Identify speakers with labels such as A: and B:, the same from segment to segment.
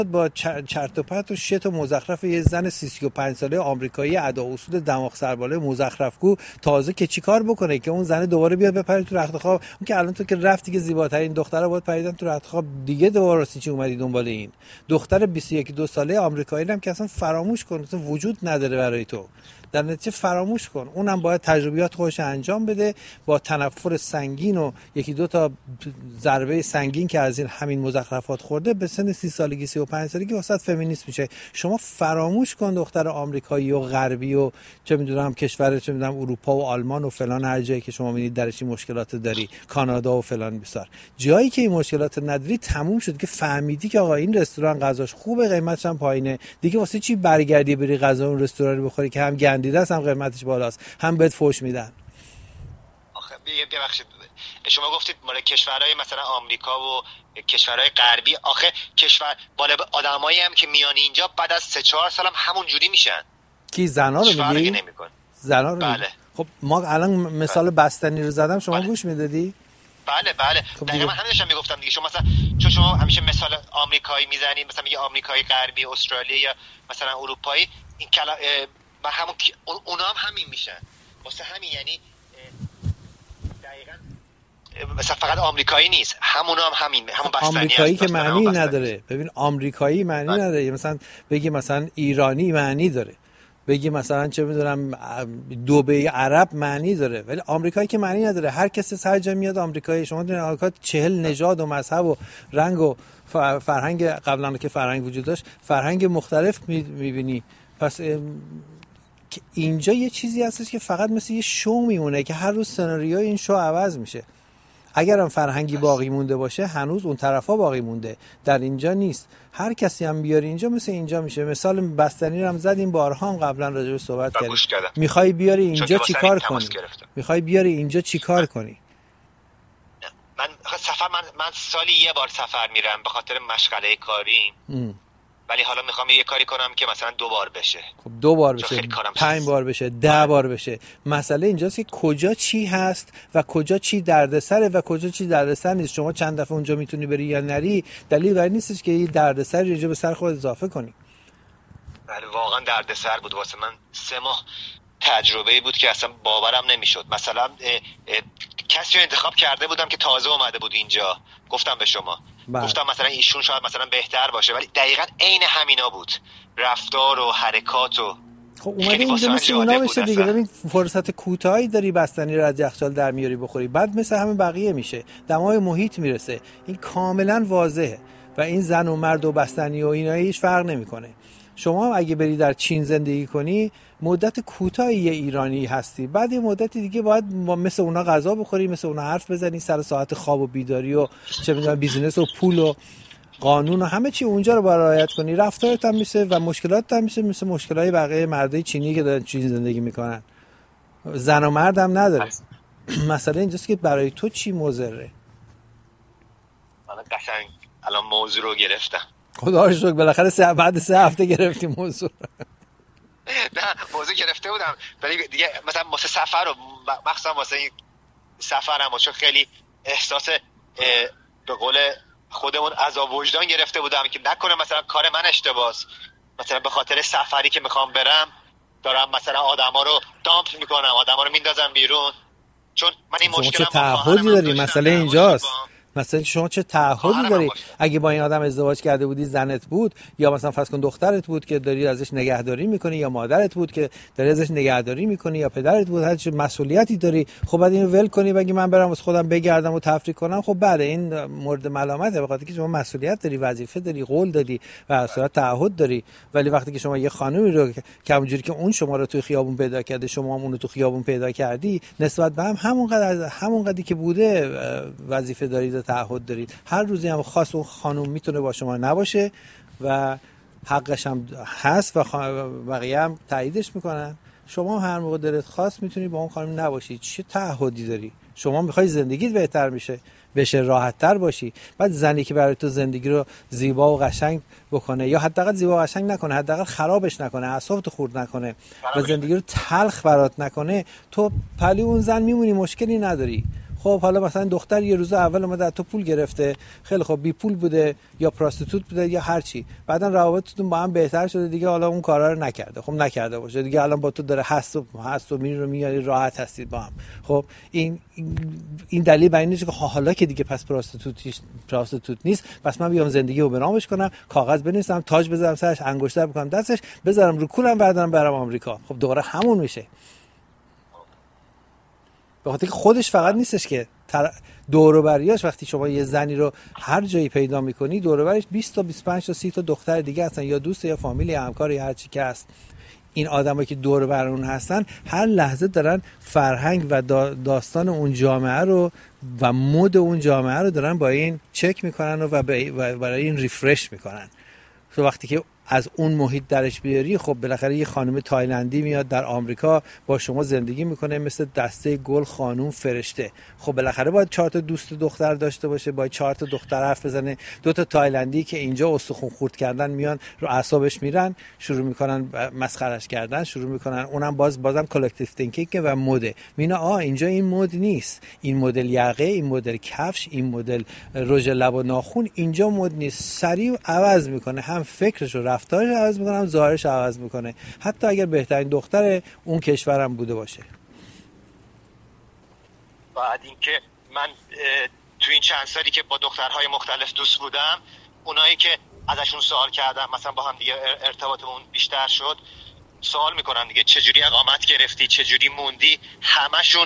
A: با چرت و پرت و شت و مزخرف یه زن 35 ساله آمریکایی ادا اصول دماغ سرباله مزخرفگو تازه که چیکار بکنه که اون زنه دوباره بیاد بپره تو رخت خواب؟ اون که الان تو که رفتی که زیباترین دخترها باید پریدن تو رخت خواب دیگه، دوباره راستی چی اومدی دنبال این دختر 21 ساله آمریکایی هم که اصلا فراموش کن، اصلا وجود نداره برای تو، در نتیجه فراموش کن. اونم باید تجربیات خودش انجام بده با تنفر سنگین و یکی دو تا ضربه سنگین که از این همین مزخرفات خورده به سن 30 سالگی 35 سالگی واسط فمینیست میشه. شما فراموش کن دختر آمریکایی و غربی و چه میدونم کشور چه میدونم اروپا و آلمان و فلان، هر جایی که شما میبینید درش این مشکلات داری، کانادا و فلان بسار، جایی که این مشکلات نداری تموم شد که فهمیدی که آقا این رستوران غذاش خوبه قیمتش هم پایینه، دیگه واسه چی برگردی بری غذا اون رستوران رو بخوری که هم گندیده است هم قیمتش بالاست هم بهت فوش میدن.
B: آخه ببخشید شما گفتید مال کشورهای مثلا آمریکا و کشورهای غربی، آخه کشور بالا آدمایی هم که میان اینجا بعد از 3-4 سال هم همون جوری میشن.
A: کی زنا رو میگی؟ زنا رو
B: بله.
A: خب ما الان مثال بستنی رو زدم، شما گوش میدادی؟
B: بله
A: خب
B: دقیقاً من همینش میگفتم دیگه. شما مثلا چون شما همیشه مثال آمریکایی میزنید، مثلا میگه آمریکایی غربی، استرالیا یا مثلا اروپایی، این و همون اونا هم همین میشن. واسه همین یعنی دقیقاً مثلا فقط آمریکایی نیست، همونا هم همین، همون بستنی
A: آمریکایی که معنی نداره. ببین آمریکایی معنی نداره، مثلا بگی مثلا ایرانی معنی داره، بگی مثلا چه میدونم دبی عرب معنی داره، ولی آمریکایی که معنی نداره. هر کسی هر جا میاد آمریکایی. شما دونید آمریکا 40 نژاد و مذهب و رنگ و فرهنگ، قبلا که فرهنگ وجود داشت فرهنگ مختلف میبینی. پس اینجا یه چیزی هستش که فقط مثل یه شو میمونه که هر روز سناریوی این شو عوض میشه. اگرم فرهنگی باقی مونده باشه هنوز اون طرفا باقی مونده، در اینجا نیست. هر کسی هم بیاری اینجا مثل اینجا میشه. مثال بستنی رو هم زدیم، بارها هم قبلا راجع به صحبت کردیم. میخوای بیاری اینجا چیکار کنی؟ میخوای بیاری اینجا چیکار کنی؟
B: من سالی یه بار سفر میرم به خاطر مشغله کاری. ولی حالا میخوام یه کاری کنم که مثلا 2 بار بشه.
A: خب 2 بار بشه، 5 بار بشه، 10 بار بشه. مسئله اینجاست که کجا چی هست و کجا چی دردسره و کجا چی دردسر نیست. شما چند دفعه اونجا میتونی بری یا نری دلیل بر نیستش که این دردسر اینجا به سر خود اضافه کنی.
B: بله واقعا دردسر بود واسه من. 3 ماه تجربه‌ای بود که اصلا باورم نمیشد. مثلا کسی رو انتخاب کرده بودم که تازه اومده بود اینجا، گفتم به شما گفتم مثلا ایشون شاید مثلا بهتر باشه، ولی دقیقاً عین همینا بود، رفتار و حرکات و
A: خب اومده اینجا مثل اونا بشه دیگه. ببین فرصت کوتاهی داری بستنی رو از یخچال در میاری بخوری، بعد مثل همه بقیه میشه، دمای محیط میرسه. این کاملا واضحه و این زن و مرد و بستنی و اینا هیچ فرق نمیکنه. شما اگه بری در چین زندگی کنی مدت کوتاهی یه ایرانی هستی، بعد یه مدت دیگه باید مثل اونا غذا بخوری، مثل اونا حرف بزنی، سر ساعت خواب و بیداری و چه میدونم بیزینس و پول و قانون و همه چی اونجا رو رعایت کنی. رفتارت هم میشه و مشکلات هم میشه مثل مشکلای بقیه مردای چینی که دارن چین زندگی میکنن. زن و مرد هم نداره. مسئله اینجاست که برای تو چی مضره.
B: من قشنگ الان موضوع رو گرفتم.
A: خدا رو شکر بالاخره بعد 3 هفته گرفتیم موضوع.
B: نه موضوع گرفته بودم ولی دیگه مثلا واسه سفر رو مخصوصا واسه این سفرم چون خیلی احساس به قول خودمون عذاب وجدان گرفته بودم که نکنه مثلا کار من اشتباهه، مثلا به خاطر سفری که میخوام برم دارم مثلا آدما رو دامپ میکنم، آدما رو میندازم بیرون. چون من این مشکلم
A: چه تعهدی داری؟ مسئله اینجاست. مثلا شما چه تعهدی داری؟ اگه با این آدم ازدواج کرده بودی، زنت بود یا مثلا فرض کن دخترت بود که داری ازش نگهداری میکنی، یا مادرت بود که داری ازش نگهداری میکنی، یا پدرت بود، هر چه مسئولیتی داری، خب بعد اینو ول کنی بگی من برم واسه خودم بگردم و تفریح کنم. خب بله این مورد ملامته، به خاطر که شما مسئولیت داری، وظیفه داری، قول دادی و اصلا تعهد داری. ولی وقتی که شما یه خانومی رو که همونجوری که اون شما رو تو خیابون پیدا کرده شما هم اون رو تو خیابون پیدا کردی، نسبت به هم همونقدری که بوده وظیفه داری، تعهد دارید. هر روزی هم خاص اون خانم میتونه با شما نباشه و حقش هم هست و بقیه هم تاییدش میکنن. شما هر موقع دلت خواست میتونی با اون خانم نباشی. چه تعهدی داری؟ شما میخوای زندگیت بهتر بشه راحت تر باشی. بعد زنی که برای تو زندگی رو زیبا و قشنگ بکنه، یا حداقل زیبا و قشنگ نکنه، حداقل خرابش نکنه، اعصابت خورد نکنه و زندگی رو تلخ برات نکنه، تو پلی اون زن میمونی، مشکلی نداری. خب حالا مثلا دختر یه روز اول اومده از تو پول گرفته، خیلی خب بی پول بوده یا پراستیتوت بوده یا هر چی، بعدن روابطتون با هم بهتر شده دیگه، حالا اون کارا رو نکرده، خب نکرده باشه دیگه، الان با تو داره هست و میری رو میاری، راحت هستید با هم. خب این دلیل بر این نیست که حالا که دیگه پس پراستیتوت نیست پس من بیام زندگیو به نامش کنم، کاغذ بنویسم، تاج بذارم سرش، انگشتر بکنم دستش، بذارم رو کولم، بعدم برم آمریکا. خب دوباره همون میشه. به خاطر که خودش فقط نیستش که دور و بریاش، وقتی شما یه زنی رو هر جایی پیدا میکنی دور و بریش 20 تا 25 تا 30 تا دختر دیگه هستن، یا دوست یا فامیل یا همکار یا هر چی که هست. این آدمایی که دور و بر اون هستن هر لحظه دارن فرهنگ و داستان اون جامعه رو و مد اون جامعه رو دارن با این چک میکنن و برای این ریفرش میکنن. تو وقتی که از اون محیط درش بیاری، خب بالاخره یه خانم تایلندی میاد در آمریکا با شما زندگی میکنه مثل دسته گل، خانوم فرشته. خب بالاخره باید 4 تا دوست دختر داشته باشه، باید 4 تا دختر حرف بزنه. 2 تا تایلندی که اینجا استخوان خورد کردن میان رو اعصابش میرن، شروع میکنن مسخرش کردن، شروع میکنن. اونم بازم کلکتیو تینکینگ و مد. مینا اینجا این مد نیست، این مدل یقه، این مدل کفش، این مدل رژ لب و ناخن اینجا مد نیست. سریع عوض میکنه، هم فکرش رو رفتارش عوض میکنه، هم ظاهرش عوض میکنه، حتی اگر بهترین دختر اون کشورم بوده باشه.
B: بعد اینکه من تو این چند سالی که با دخترهای مختلف دوست بودم، اونایی که ازشون سوال کردم مثلا با هم دیگه ارتباطمون بیشتر شد، سوال میکنم دیگه چجوری اقامت گرفتی، چجوری موندی، همشون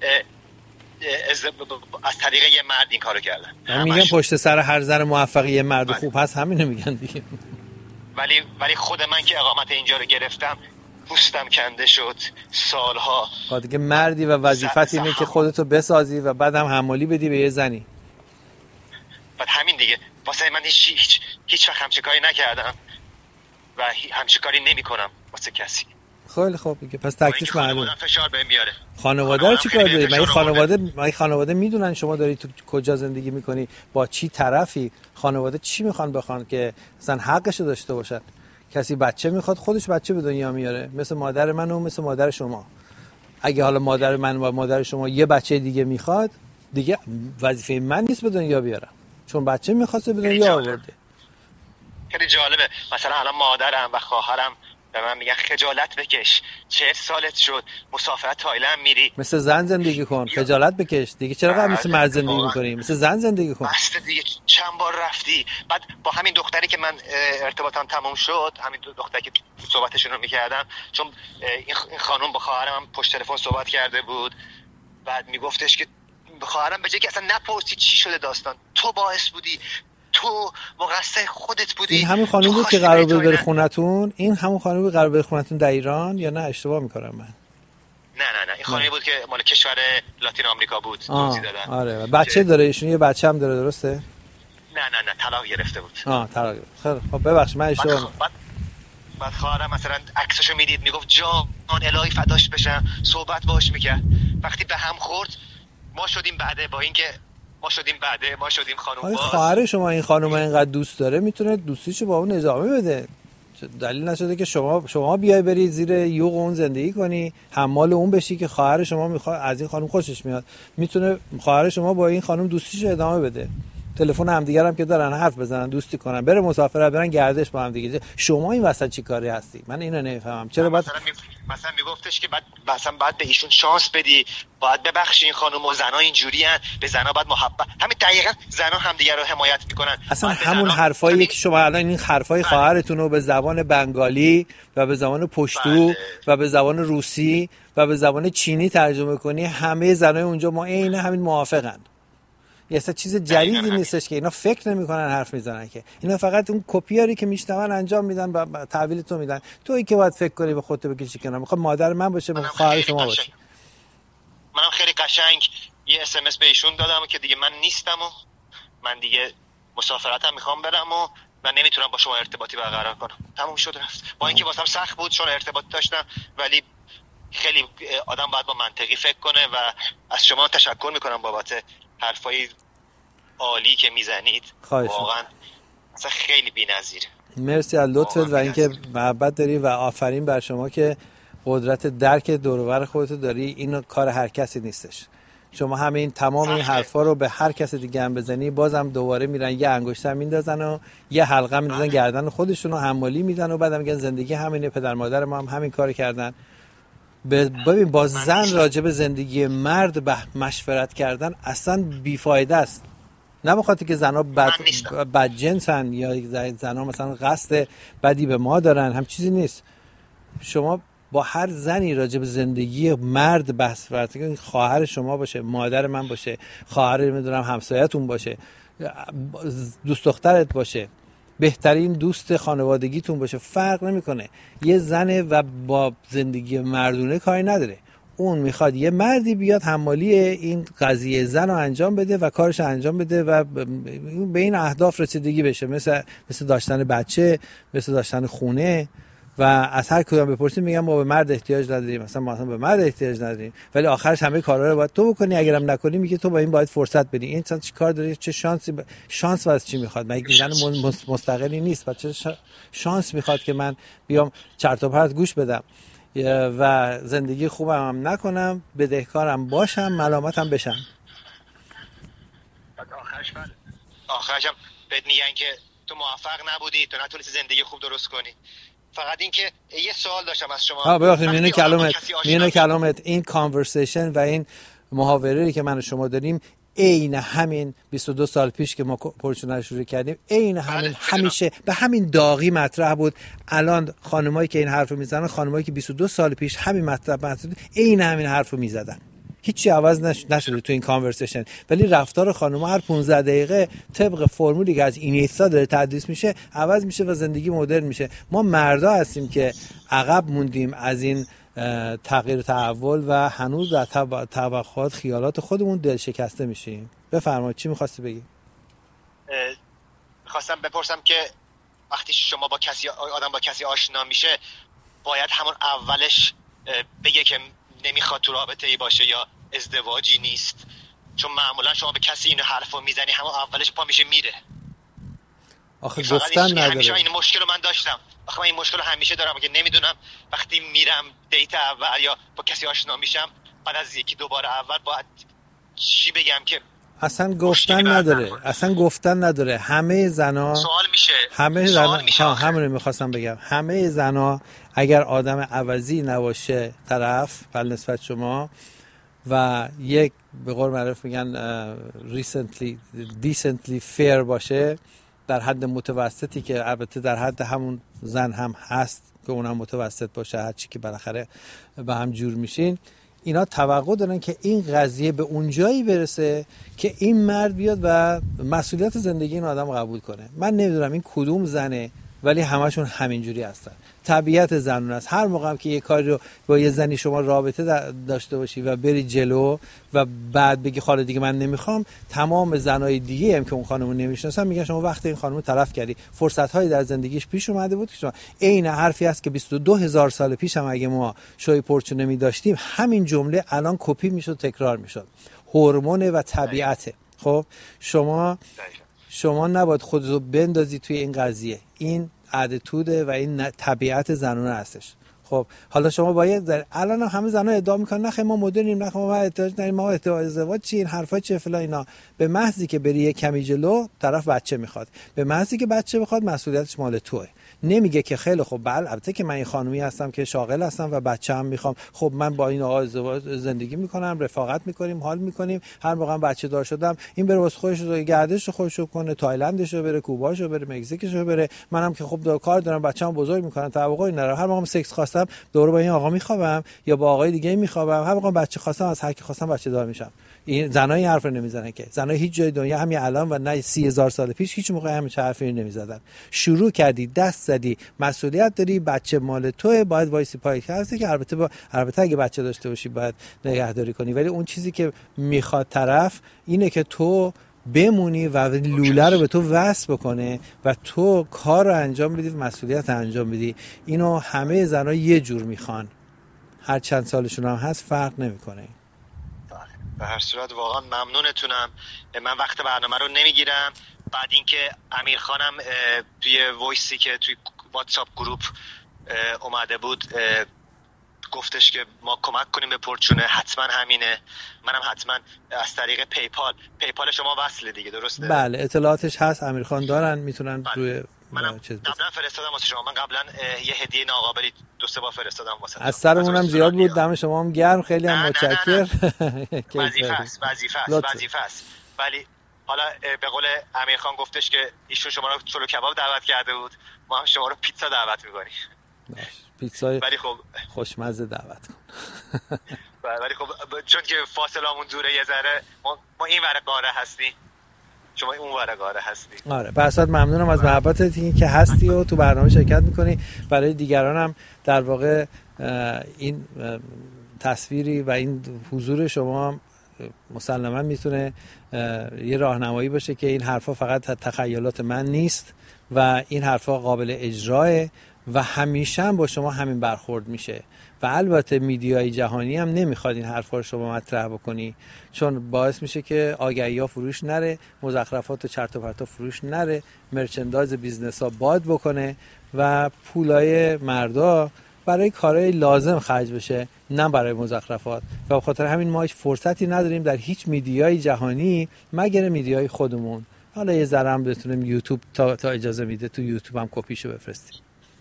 B: از طریق یه مرد این کارو کردن.
A: میگن پشت سر هر زن موفقی یه مرد خوب هست، همینو میگن دیگه.
B: ولی خود من که اقامت اینجا رو گرفتم پوستم کنده شد سالها.
A: دیگه مردی و وظیفت اینه که خودتو بسازی و بعد هم حمالی بدی به یه زنی.
B: بعد همین دیگه واسه من هیچ وقت همچه کاری نکردم و همچه کاری نمی کنم واسه کسی.
A: خیلی خوب دیگه، پس تکلیف معلومه.
B: فشار بهم میاره.
A: خانواده رو چیکار داری؟ من خانواده میدونن شما داری تو کجا زندگی میکنی، با چی طرفی؟ خانواده چی میخوان بخوان که مثلا حقشو داشته باشن؟ کسی بچه میخواد خودش بچه به دنیا میاره، مثل مادر من و مثل مادر شما. اگه حالا مادر من و مادر شما یه بچه دیگه میخواد، دیگه وظیفه من نیست به دنیا بیارم، چون بچه میخواسته به دنیا آورده.
B: خیلی جالبه. مثلا الان مادرم و خواهرم به من میگن خجالت بکش، 40 سالت شد مسافرت تایلند میری،
A: مثل زن زندگی کن، خجالت بکش دیگه، چرا قرار مثل مرد زندگی میکنی؟ مثل زن زندگی کن.
B: بسته دیگه، چند بار رفتی. بعد با همین دختری که من ارتباطم تموم شد، همین دختری که صحبتشون رو میکردم، چون این خانم با خواهرم پشت تلفن صحبت کرده بود، بعد میگفتش که خواهرم به جای که اصلا نپرسی چی شده داستان، تو باعث بودی، تو مقصر خودت بودی.
A: این همین خانم بود که قرار بود بره خونتون؟ این همون خانم بود قرار بره خونتون در ایران یا نه اشتباه میکنم من؟
B: نه این خانمی بود که مال کشور لاتین آمریکا بود. توضیح دادن.
A: آره بچه داره ایشون، یه بچه هم داره، درسته؟
B: نه طلاق گرفته بود.
A: طلاق گرفت. خیلی خب ببخشید من اشتباه.
B: بعد خواهرم مثلا عکسشو میدید میگفت جان الهی فداش بشم، صحبت باهاش میکرد. وقتی به هم خورد ما شدیم خانم باز.
A: خواهر شما این خانم اینقدر دوست داره، میتونه دوستیشو با اون ادامه بده. دلیل نشده که شما بیای برید زیر یوغ اون زندگی کنی، حمال اون بشی که خواهر شما میخواد از این خانم خوشش میاد. میتونه خواهر شما با این خانم دوستیشو ادامه بده، تلفن همدیگر هم که دارن حرف بزنن، دوستی کنن، بره مسافرت، برن گردش با هم دیگه. شما این وسط چی کاری هستی؟ من اینو نمیفهمم. چرا
B: مثلا میگفتش که بعد به ایشون شانس بدی، باید ببخشی این خانم و زنا اینجوریان، به زنا باید محبت. همین دقیقاً زنا همدیگه رو حمایت میکنن.
A: اصلا همون حرفایی که شما الان این حرفای خواهرتون رو به زبان بنگالی و به زبان پشتو و به زبان روسی و به زبان چینی ترجمه کنی، همه زنای اونجا ما عین همین موافقن. یه اصلا چیز جدیدی نیستش که اینا فکر نمی‌کنن حرف میزنن، که اینا فقط اون کپیاری که میشنون انجام میدن و تحویل تو میدن. تویی که باید فکر کنی به خودت بکشی کنار. میخوام مادر من باشه، میخوام خواهر شما باشه.
B: منم خیلی قشنگ یه اس ام اس به ایشون دادم که دیگه من نیستم و من دیگه مسافرتم میخوام برم و من نمیتونم با شما ارتباطی برقرار کنم. تموم شد رفت. با اینکه واسم سخت بود چون ارتباط داشتم، ولی خیلی آدم باید با منطقی فکر کنه و از شما تشکر میکنم بابت حرفای عالی که میزنید. واقعا اصلا خیلی بی‌نظیره.
A: مرسی از لطفت و اینکه محبت داری و آفرین بر شما که قدرت درک دور و بر خودت داری. این کار هر کسی نیستش. شما همین تمام این حرفا رو به هر کس دیگه هم بزنی بازم دوباره میرن یه انگشتر میندازن و یه حلقه میندازن گردن خودشون و حمالی میدن و بعدم میگن زندگی همینه، پدر مادر ما هم همین کارو کردن. ببین با زن راجع به زندگی مرد به مشورت کردن اصلا بیفایده است. نه بخاطر که زنها بد جنسن یا زنها مثلا قصد بدی به ما دارن، هم چیزی نیست. شما با هر زنی راجع به زندگی مرد بحث کنید، خواهر شما باشه، مادر من باشه، خواهر میدونم همسایه‌تون باشه، دوست دخترت باشه، بهترین دوست خانوادگیتون باشه، فرق نمیکنه. یه زنه و با زندگی مردونه کاری نداره. اون میخواد یه مردی بیاد حمالی این قضیه زن رو انجام بده و کارش انجام بده و به این اهداف رسیدگی بشه، مثل داشتن بچه، مثل داشتن خونه. و از هر کدوم بپرسیم میگن ما به مرد احتیاج نداریم، مثلا به مرد احتیاج نداریم، ولی آخرش همه کارا رو باید تو بکنی، اگرم نکنی میگه تو با این باید فرصت بدی. این انسان چیکار داره؟ چه شانس واسه چی میخواد؟ مگه زن مستقلی نیست؟ بچه شانس میخواد که من بیام چرت و پرت گوش بدم و زندگی خوبم هم نکنم، بدهکارم باشم، ملامتم بشم.
B: آخرش هم بهت میگن که تو موفق نبودی، تو نتونستی زندگی خوب درست کنی. فقط این که یه سوال داشتم از شما.
A: ببخشید میونه کلامت این کانورسیشن و این محاوره‌ای که من و شما داریم عین همین 22 سال پیش که ما پرچونه شروع کردیم، عین همین همیشه به همین داغی مطرح بود. الان خانمایی که این حرفو میزنن، خانمایی که 22 سال پیش همین مطلب عین همین حرفو میزدن. هیچی عوض نشده تو این کانورسیشن، ولی رفتار خانم‌ها هر 15 دقیقه طبق فرمولی که از اینیستا داره تدریس میشه عوض میشه و زندگی مدرن میشه. ما مردا هستیم که عقب موندیم از این تغییر تحول و هنوز در توقعات خیالات خودمون دل شکسته میشیم. بفرمایید چی می‌خواستی بگی؟
B: می‌خواستم بپرسم که وقتی شما آدم با کسی آشنا میشه باید همون اولش بگه که نمیخواد تو رابطه‌ای باشه یا ازدواجی نیست؟ چون معمولا شما به کسی این حرفو میزنی همون اولش پا میشه میره.
A: آخه گفتن نداره.
B: همیشه این مشکل رو من داشتم. آخه من این مشکل رو همیشه دارم که نمیدونم وقتی میرم دیت اول یا با کسی آشنا میشم بعد از یکی دوباره اول باید چی بگم که
A: اصلا گفتن نداره. همه زنا
B: سوال میشه.
A: همون میخواستم بگم. همه زنا اگر آدم عوضی نباشه طرف بل نسبت شما و یک به قول معروف میگن decently fair باشه، در حد متوسطی که البته در حد همون زن هم هست که اونم متوسط باشه، هرچی که بالاخره به هم جور میشین، اینا توقع دارن که این قضیه به اون جایی برسه که این مرد بیاد و مسئولیت زندگی این آدم قبول کنه. من نمیدونم این کدوم زنه، ولی همشون همینجوری هستن. طبیعت زنون است. هر موقع هم که یه کاری رو با یه زنی شما رابطه داشته باشی و بری جلو و بعد بگی خاله دیگه من نمیخوام، تمام زنای دیگه هم که اون خانمو نمیشناسن میگن شما وقت این خانمو تلف کردی، فرصت‌هایی در زندگیش پیش اومده بود که شما. عین حرفی است که 22000 سال پیش هم اگه ما شوی پرچونه می داشتیم همین جمله الان کپی میشد، تکرار میشد. هورمون و طبیعته. خب شما نباید خودتو بندازی توی این قضیه. این اتیتوده و این طبیعت زنونه هستش. خب حالا شما باید الان همه زنها ادعا میکنن نه ما مدرنیم، نه ما احتیاج نداریم، ما ازدواج چی، این حرفا چیه فلان اینا. به محضی که بری یک کمی جلو طرف بچه میخواد، به محضی که بچه میخواد مسئولیتش مال توئه. نمیگه که خیلی خب البته که من این خانومی هستم که شاغل هستم و بچه‌ام میخوام، خب من با این آقا زندگی میکنم، رفاقت میکنیم، حال میکنیم، هر موقع بچه دار شدم این بره واسه خودش رو گردش خودش رو کنه، تایلندش رو بره، کوباش رو بره، مکزیکش رو بره، منم که خب کار دارم بچه‌ام بزرگ میکنم توقعی ندارم، هر موقع سکس خواستم دوره با این آقا میخوابم یا با آقای دیگه میخوابم، هر موقع بچه خواستم از هر کی خواستم بچه دار میشم. این زنای این حرف رو نمیزنن که زنای هیچ جای دنیا همین الان و نه 30000 سال پیش هیچ موقع همین حرفی نمیزدن. شروع کردی، دست زدی، مسئولیت داری، بچه مال توئه، باید وایسی پای هستی که البته اگه بچه داشته باشی باید نگهداری کنی، ولی اون چیزی که میخواد طرف اینه که تو بمونی و لوله رو به تو وصل بکنه و تو کار رو انجام بدی و مسئولیت انجام بدی. اینو همه زنها یه جور میخوان، هر چند سالشون هم هست فرق نمیکنه.
B: به هر صورت واقعا ممنونتونم. من وقت برنامه رو نمیگیرم. بعد اینکه امیر خانم توی وایسی که توی واتساپ گروپ اومده بود گفتش که ما کمک کنیم به پورچونه، حتما همینه. منم حتما از طریق پیپال شما وصله دیگه، درسته؟
A: بله اطلاعاتش هست، امیرخان دارن، میتونن روی
B: منم قبلا فرستادم واسه شما. من قبلا یه هدیه ناقابلی 2-3 بار فرستادم واسه
A: از سرمون هم زیاد بود، دم شما هم گرم، خیلی هم متشکر.
B: وظیفه است. ولی حالا به قول امیرخان گفتش که ایشون شما رو چلو کباب دعوت کرده بود، ما هم شما رو پیتزا دعوت می‌کنیم.
A: پیتزای
B: ولی خب
A: خوشمزه دعوت کن.
B: ولی خب چون که فاصله‌مون دوره یه ذره، ما این ور قاره هستیم، شما اون ور قاره هستی.
A: آره بسات ممنونم از محبتت که هستی و تو برنامه شرکت میکنی. برای دیگران هم در واقع این تصویری و این حضور شما هم مسلما میتونه یه راهنمایی باشه که این حرفا فقط تخیلات من نیست و این حرفا قابل اجراه و همیشه هم با شما همین برخورد میشه. و البته میدیای جهانی هم نمیخواد این حرفا رو شما مطرح بکنی، چون باعث میشه که آگهی‌ها فروش نره، مزخرفات و چرت و پرتا فروش نره، مرچندایز بیزنس‌ها باد بکنه و پولای مردا برای کارهای لازم خرج بشه، نه برای مزخرفات. و به خاطر همین ما هیچ فرصتی نداریم در هیچ میدیای جهانی مگر میدیای خودمون. حالا یه ذره هم بتونیم یوتیوب تا اجازه میده تو یوتیوب هم کپیشو بفرستیم.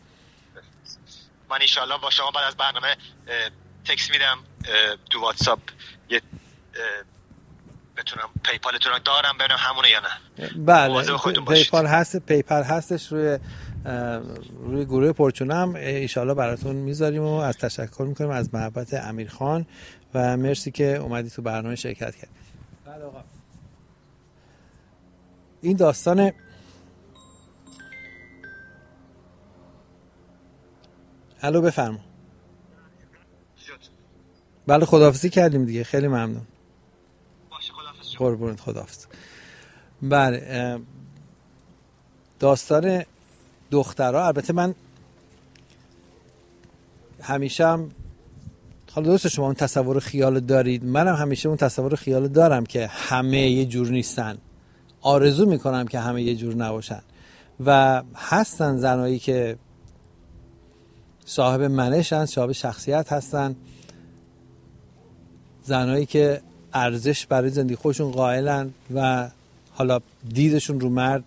B: من انشالله با شما بعد از برنامه تکست میدم تو واتساپ، یه بتونم پیپالتون رو دارم ببینم همونه یا نه.
A: بله پیپال هستش روی گروه پورچونه هم انشالله براتون میذاریم و از تشکر میکنیم از محبت امیرخان و مرسی که اومدی تو برنامه شرکت کردی. بله آقا این داستان الو بفرما. بله خداحافظی کردیم دیگه، خیلی ممنون. قربونت، خداحافظ. بله داستان دخترها، البته من همیشه هم حالا درسته شما اون تصور خیال دارید، منم همیشه اون تصور خیال دارم که همه یه جور نیستن، آرزو میکنم که همه یه جور نباشن و هستن زنایی که صاحب منشن، صاحب شخصیت هستن، زنایی که ارزش برای زندگی خودشون قائلن و حالا دیدشون رو مرد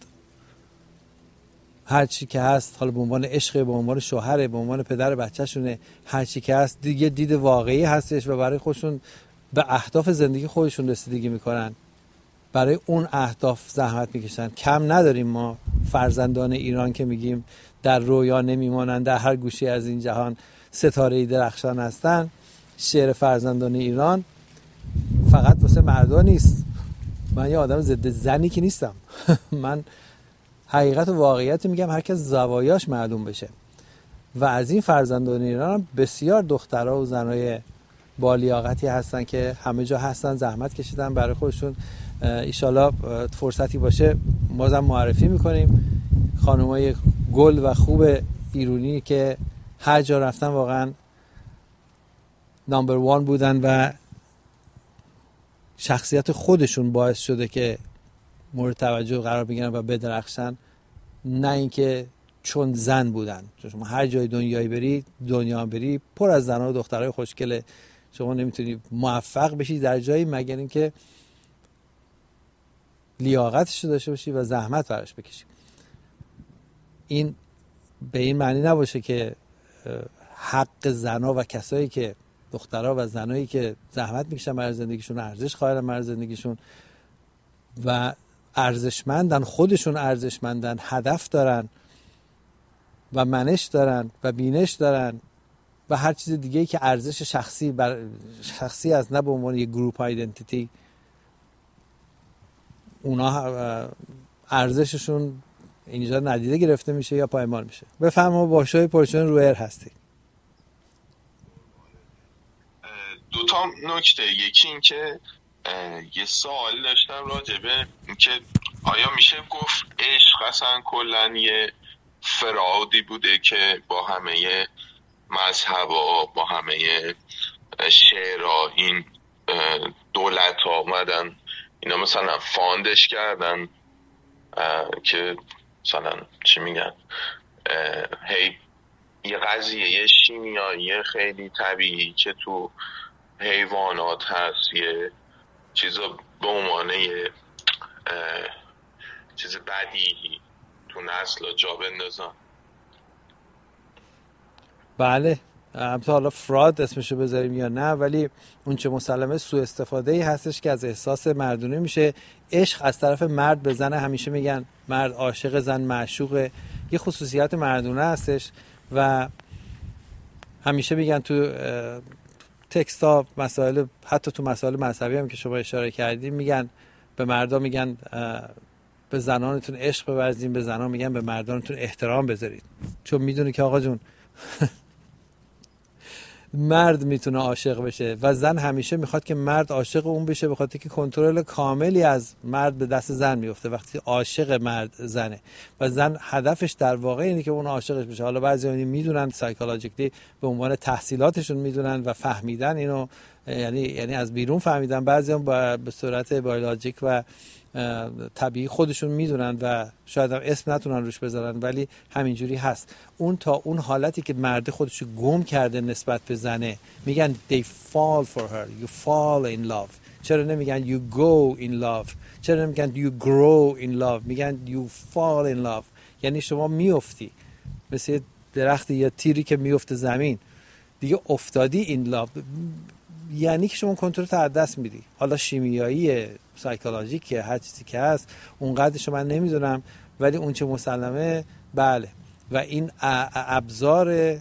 A: هر چی که هست، حالا به عنوان عشق، به عنوان شوهر، به عنوان پدر بچه‌شونه، هر چی که هست دیگه دید واقعی هستش و برای خودشون به اهداف زندگی خودشون رسیدگی میکنن، برای اون اهداف زحمت میکشن. کم نداریم ما فرزندان ایران که میگیم در رویا نمیمانند، در هر گوشه از این جهان ستاره‌ای درخشان هستن. شعر فرزندان ایران فقط واسه مردا نیست. من یه آدم ضد زنی که نیستم. من حقیقت و واقعیت میگم، هر کس زوایاش معلوم بشه. و از این فرزندان ایران هم بسیار دخترها و زنای با لیاقتی هستن که همه جا هستن، زحمت کشیدن برای خودشون. ایشالا فرصتی باشه بازم معرفی میکنیم خانمای گل و خوب ایرانی که هر جا رفتن واقعا نمبر 1 بودن و شخصیت خودشون باعث شده که مورد توجه قرار بگیرن و بدرخشن، نه اینکه چون زن بودن. چون شما هر جای دنیا بری پر از زنها و دخترای خوشگله، شما نمیتونی موفق بشی در جایی مگر اینکه لیاقتش داشته باشی و زحمت براش بکشی. این به این معنی نباشه که حق زنها و کسایی که دخترها و زنایی که زحمت میکشن برای زندگیشون، ارزش قائلن برای زندگیشون و ارزشمندن، خودشون ارزشمندن، هدف دارن و منش دارن و بینش دارن و هر چیز دیگه‌ای که ارزش شخصی است، نه به عنوان یک گروپ آیدنتیتی. اونا ارزششون اینجا ندیده گرفته میشه یا پایمال میشه. بفرما با شوی پورچونه رویر هستی.
C: دو تا نکته، یکی این که یه سوال داشتم راجبه که آیا میشه گفت عشق اصلا کلن یه فرادی بوده که با همه مذهبا، با همه شعرها، این دولت ها آمدن اینا مثلا فاندش کردن که مثلا چی میگن، هی یه قضیه شیمیایی خیلی طبیعی که تو حیوانات هست، یه چیزا به عنوان یه چیز بدیهی تو نسل جا بندازن.
A: بله، البته حالا فراد اسمشو بذاریم یا نه، ولی اون چه مسلمه سوء استفاده ای هستش که از احساس مردونه میشه. عشق از طرف مرد به زن، همیشه میگن مرد عاشق، زن معشوقه، یه خصوصیت مردونه هستش و همیشه میگن تو تکست ها، مسائل، حتی تو مسائل مذهبی هم که شما اشاره کردیم، میگن به مردا میگن به زنانتون عشق بورزین، به زنان میگن به مردانتون احترام بذارید، چون میدونه که آقا جون مرد میتونه عاشق بشه و زن همیشه میخواد که مرد عاشق اون بشه، به خاطر که کنترل کاملی از مرد به دست زن میفته وقتی عاشق مرد زنه و زن هدفش در واقع اینه که اون عاشقش بشه. حالا بعضی میدونن سایکولوژیکلی به عنوان تحصیلاتشون میدونن و فهمیدن اینو، یعنی از بیرون فهمیدن، بعضی هم به صورت بیولوژیک و طبیعی خودشون میدونن و شاید هم اسم نتونن روش بذارن، ولی همینجوری هست. اون تا اون حالتی که مرد خودشو گم کرده نسبت به زنه، میگن they fall for her, you fall in love. چرا نمیگن you go in love؟ چرا نمیگن you grow in love؟ میگن you fall in love. یعنی شما میافتی مثل درخت یا تیری که میفته زمین، دیگه افتادی in love، یعنی که شما کنترل از دست میدی. حالا شیمیایی، سایکولوژیک، هر چیزی که هست اونقدرشو من نمیدونم، ولی اون چه مسلمه بله. و این ابزار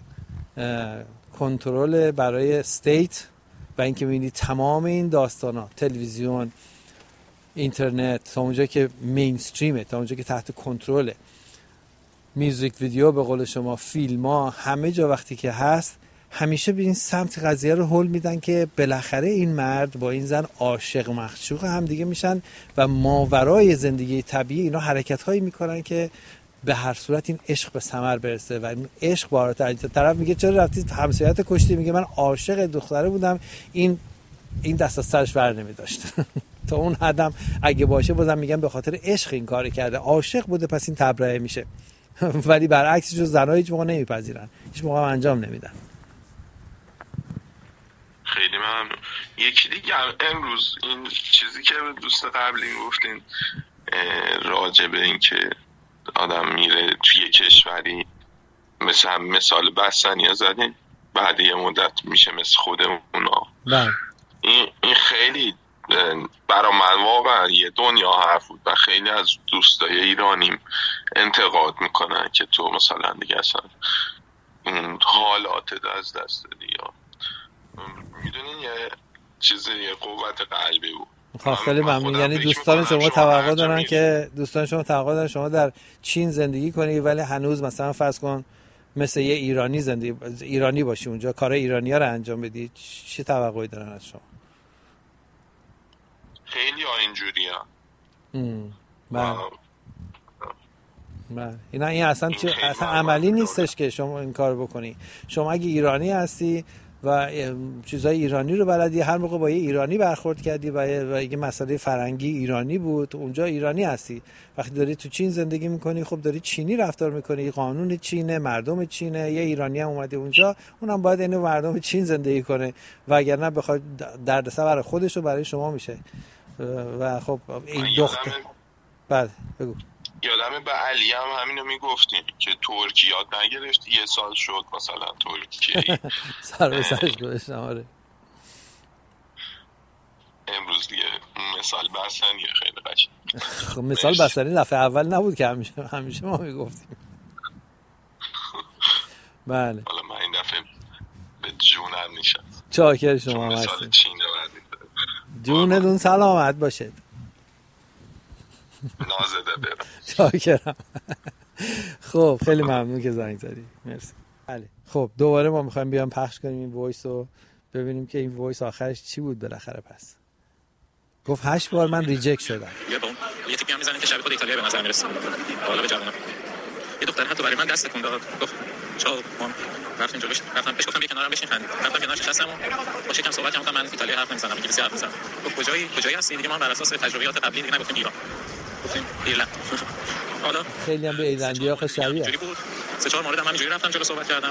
A: کنترل برای استیت و اینکه میبینی تمام این داستانا، تلویزیون، اینترنت، تا اونجا که مینستریمه، تا اونجا که تحت کنترل، میوزیک ویدیو به قول شما، فیلم ها، همه جا وقتی که هست، همیشه به این سمت قضیه رو هول میدن که بالاخره این مرد با این زن عاشق معشوق هم دیگه میشن و ماورای زندگی طبیعی اینا حرکت هایی میکنن که به هر صورت این عشق به ثمر برسه. و این عشق بالاتر، طرف میگه چرا رفتی همسایت کشتی، میگه من عاشق دختره بودم، این دست از سرش ور نمیداشت. تا اون حدم اگه باشه بازم میگن به خاطر عشق این کارو کرده، عاشق بوده پس این تبرئه میشه. ولی برعکسش زنها هیچ موقع نمیپذیرن، هیچ موقع انجام نمیدن.
C: خیلی ممنون. یکی دیگه امروز این چیزی که دوست قبلی گفتین راجع به این که آدم میره توی کشوری، مثال بستنی ها زدین، بعد یه مدت میشه مثل خودمونا. این خیلی برای من واقعا یه دنیا حرف بود و خیلی از دوستای ایرانیم انتقاد میکنن که تو مثلا دیگه اصلا اون حالات از دست دادی، یا میدونین یه چیز، یه قوت قلبی بود.
A: خیلی ممنون. یعنی دوستان شما توقع دارن شما در چین زندگی کنی ولی هنوز مثلا فرض کن مثل یه ایرانی باشی اونجا، کار ایرانی‌ها رو انجام بدی، چه توقعی دارن از شما؟
C: خیلی ها اینجوریه.
A: بله. این اصلا عملی نیستش که شما این کار بکنی. شما اگه ایرانی هستی و چیزای ایرانی رو بلدی، هر موقع با یه ایرانی برخورد کردی و یه مسئله فرنگی ایرانی بود، اونجا ایرانی هستی. وقتی داری تو چین زندگی میکنی، خب داری چینی رفتار میکنی، قانون چینه، مردم چینه، یه ایرانی هم اومده اونجا، اونم باید اینو مردم چین زندگی کنه، وگرنه بخواد دردسر برای خودش و برای شما میشه. و خب این دختر بله بگو.
C: یادمه به علی هم همینو میگفتیم که ترکی یاد نگرفتی، یه سال شد مثلا ترکی
A: سر به سرش گذاشتم. آره
C: امروز دیگه مثال بستنی خیلی قشنگ.
A: خب مثال بستنی دفعه اول نبود که همیشه ما میگفتیم. بله
C: حالا من این دفعه به جونم نشد.
A: چاکر شما
C: مثال چینه
A: جونتون سلامت باشد.
C: نازده برم.
A: چاکرم. خب خیلی ممنون که زنگ زدی. مرسی. بله خب دوباره ما میخوایم بیام پخش کنیم این وایس رو، ببینیم که این وایس آخرش چی بود بالاخره. پس گفت 8 بار من ریجکت شدم.
D: یه تیپی هم میزنن که شبیه خود ایتالیا به نظر میرسه. حالا به جوونا یه دختر حتی برای من دست تکون داد، گفت چاو مام، رفتم جلوش، رفتم بهش گفتم بیا کنارم بشین خندید، رفتم کنارش نشستم و با شکم صحبت کردم. من ایتالیا حرف نمیزنم، انگلیسی حرف میزنم. گفت کجایی هستی؟ دیگه ما بر اساس تجربیات قبلی دیگه نگفتیم ایران، گفتیم ایرلند. حالا
A: خیلی هم به ایرلندی‌ها شبیه.
D: جوری بود 3-4 مورد هم همینجوری رفتم جلو صحبت کردم،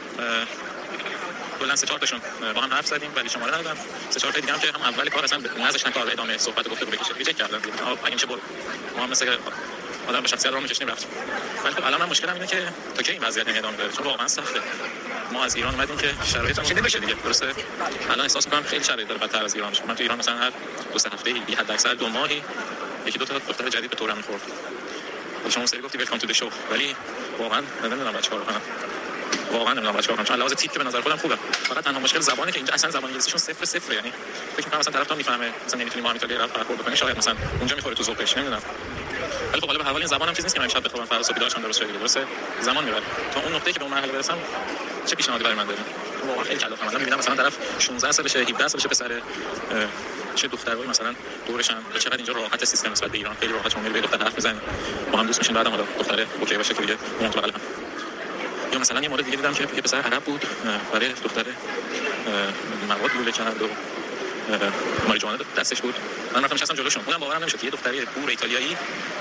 D: کلا 3-4 تاشون با هم حرف زدیم ولی شماره ندادم. 3-4 تا دیگه هم که هم اول کار اصلا نذاشتن کار ادامه صحبت و گفتگو بکشه، ریجکت کردن. اگه میشه برو، ما هم مثلا آدم به شخصیت رو میکشیم رفتیم. ولی خب الان من مشکلم اینه که تا کی این وضعیت ادامه داره، چون واقعا سخته. ما از ایران اومدیم که شرایطمون شده بشه دیگه، درسته؟ الان احساس می‌کنم خیلی شرایط داره بدتر از ایران. من تو ایران مثلا هر 2-3 هفته بی حد اکثر 2 ماهی یکی دو تا دختر جدید به طورم می‌خورد. شما سری گفتی ویلکام تو دی شو، ولی واقعا نمیدونم چیکار کنم. واقعا نمیدونم چیکار کنم، چون لحاظ تیپ که به نظر خودم خوبه، فقط تنها مشکل زبانه که اینجا اصلا زبان انگلیسیشون 0-0 یعنی فکر می‌کنم مثلا طرف تا میفهمه مثلا نمیتونی ما ایتالیایی رفت برخورد بکنی، شاید مثلا اونجا میخوره تو ذوقش، نمیدونم. ولی خب حالا به هر حال این زبانم چیزی نیست که من شب بخوام فردا صبح داشتم درست شده، درسته؟ زمان میبره تا اون نقطه‌ای که به اون مرحله برسم. چه پیشنهادی برای من دارید؟ واقعا خیلی کلافه. من می‌بینم مثلا طرف 16 سالشه، 17 سالشه، پسر چه دخترایی مثلا دورشن، چقدر اینجا راحت سیستم نسبت به ایران، خیلی راحت شما می‌بینید دختر حرف می‌زنه با هم دوست میشین، بعدم حالا دختره اوکی باشه که دیگه اون تو بغل هم. یا مثلا یه مورد دیگه دیدم که یه پسر عرب بود برای دختر مواد لوله کرد و ماریجوانا دستش بود. من رفتم نشستم جلوشون، اونم باورم نمیشد که یه دختری پور ایتالیایی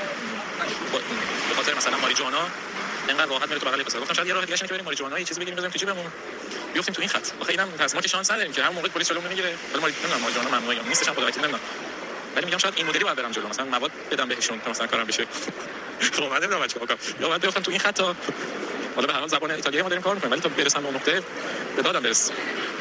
D: به خاطر مثلا ماریجوانا اینقدر راحت میره تو بغل پسر. گفتم شاید یه راه دیگه اینه که بریم ماریجوانا یه چیزی بگیریم بزنیم تو جیبمون بیفتیم تو این خط. آخه اینم ما که شانس نداریم که هر موقع پلیس جلومون میگیره، ولی ماریجوانا ممنوعه یا نیستش، خدا وکیل نمیدونم. ولی میگم شاید این مدلی باید برم جلو، مثلا مواد بدم بهشون تا مثلا کارم بشه. خب من نمیدونم چیکار کنم، یا باید بیفتم تو این خط تا حالا به هر حال زبان ایتالیایی ما داریم کار می‌کنیم، ولی تا برسم به اون نقطه به دادم برس.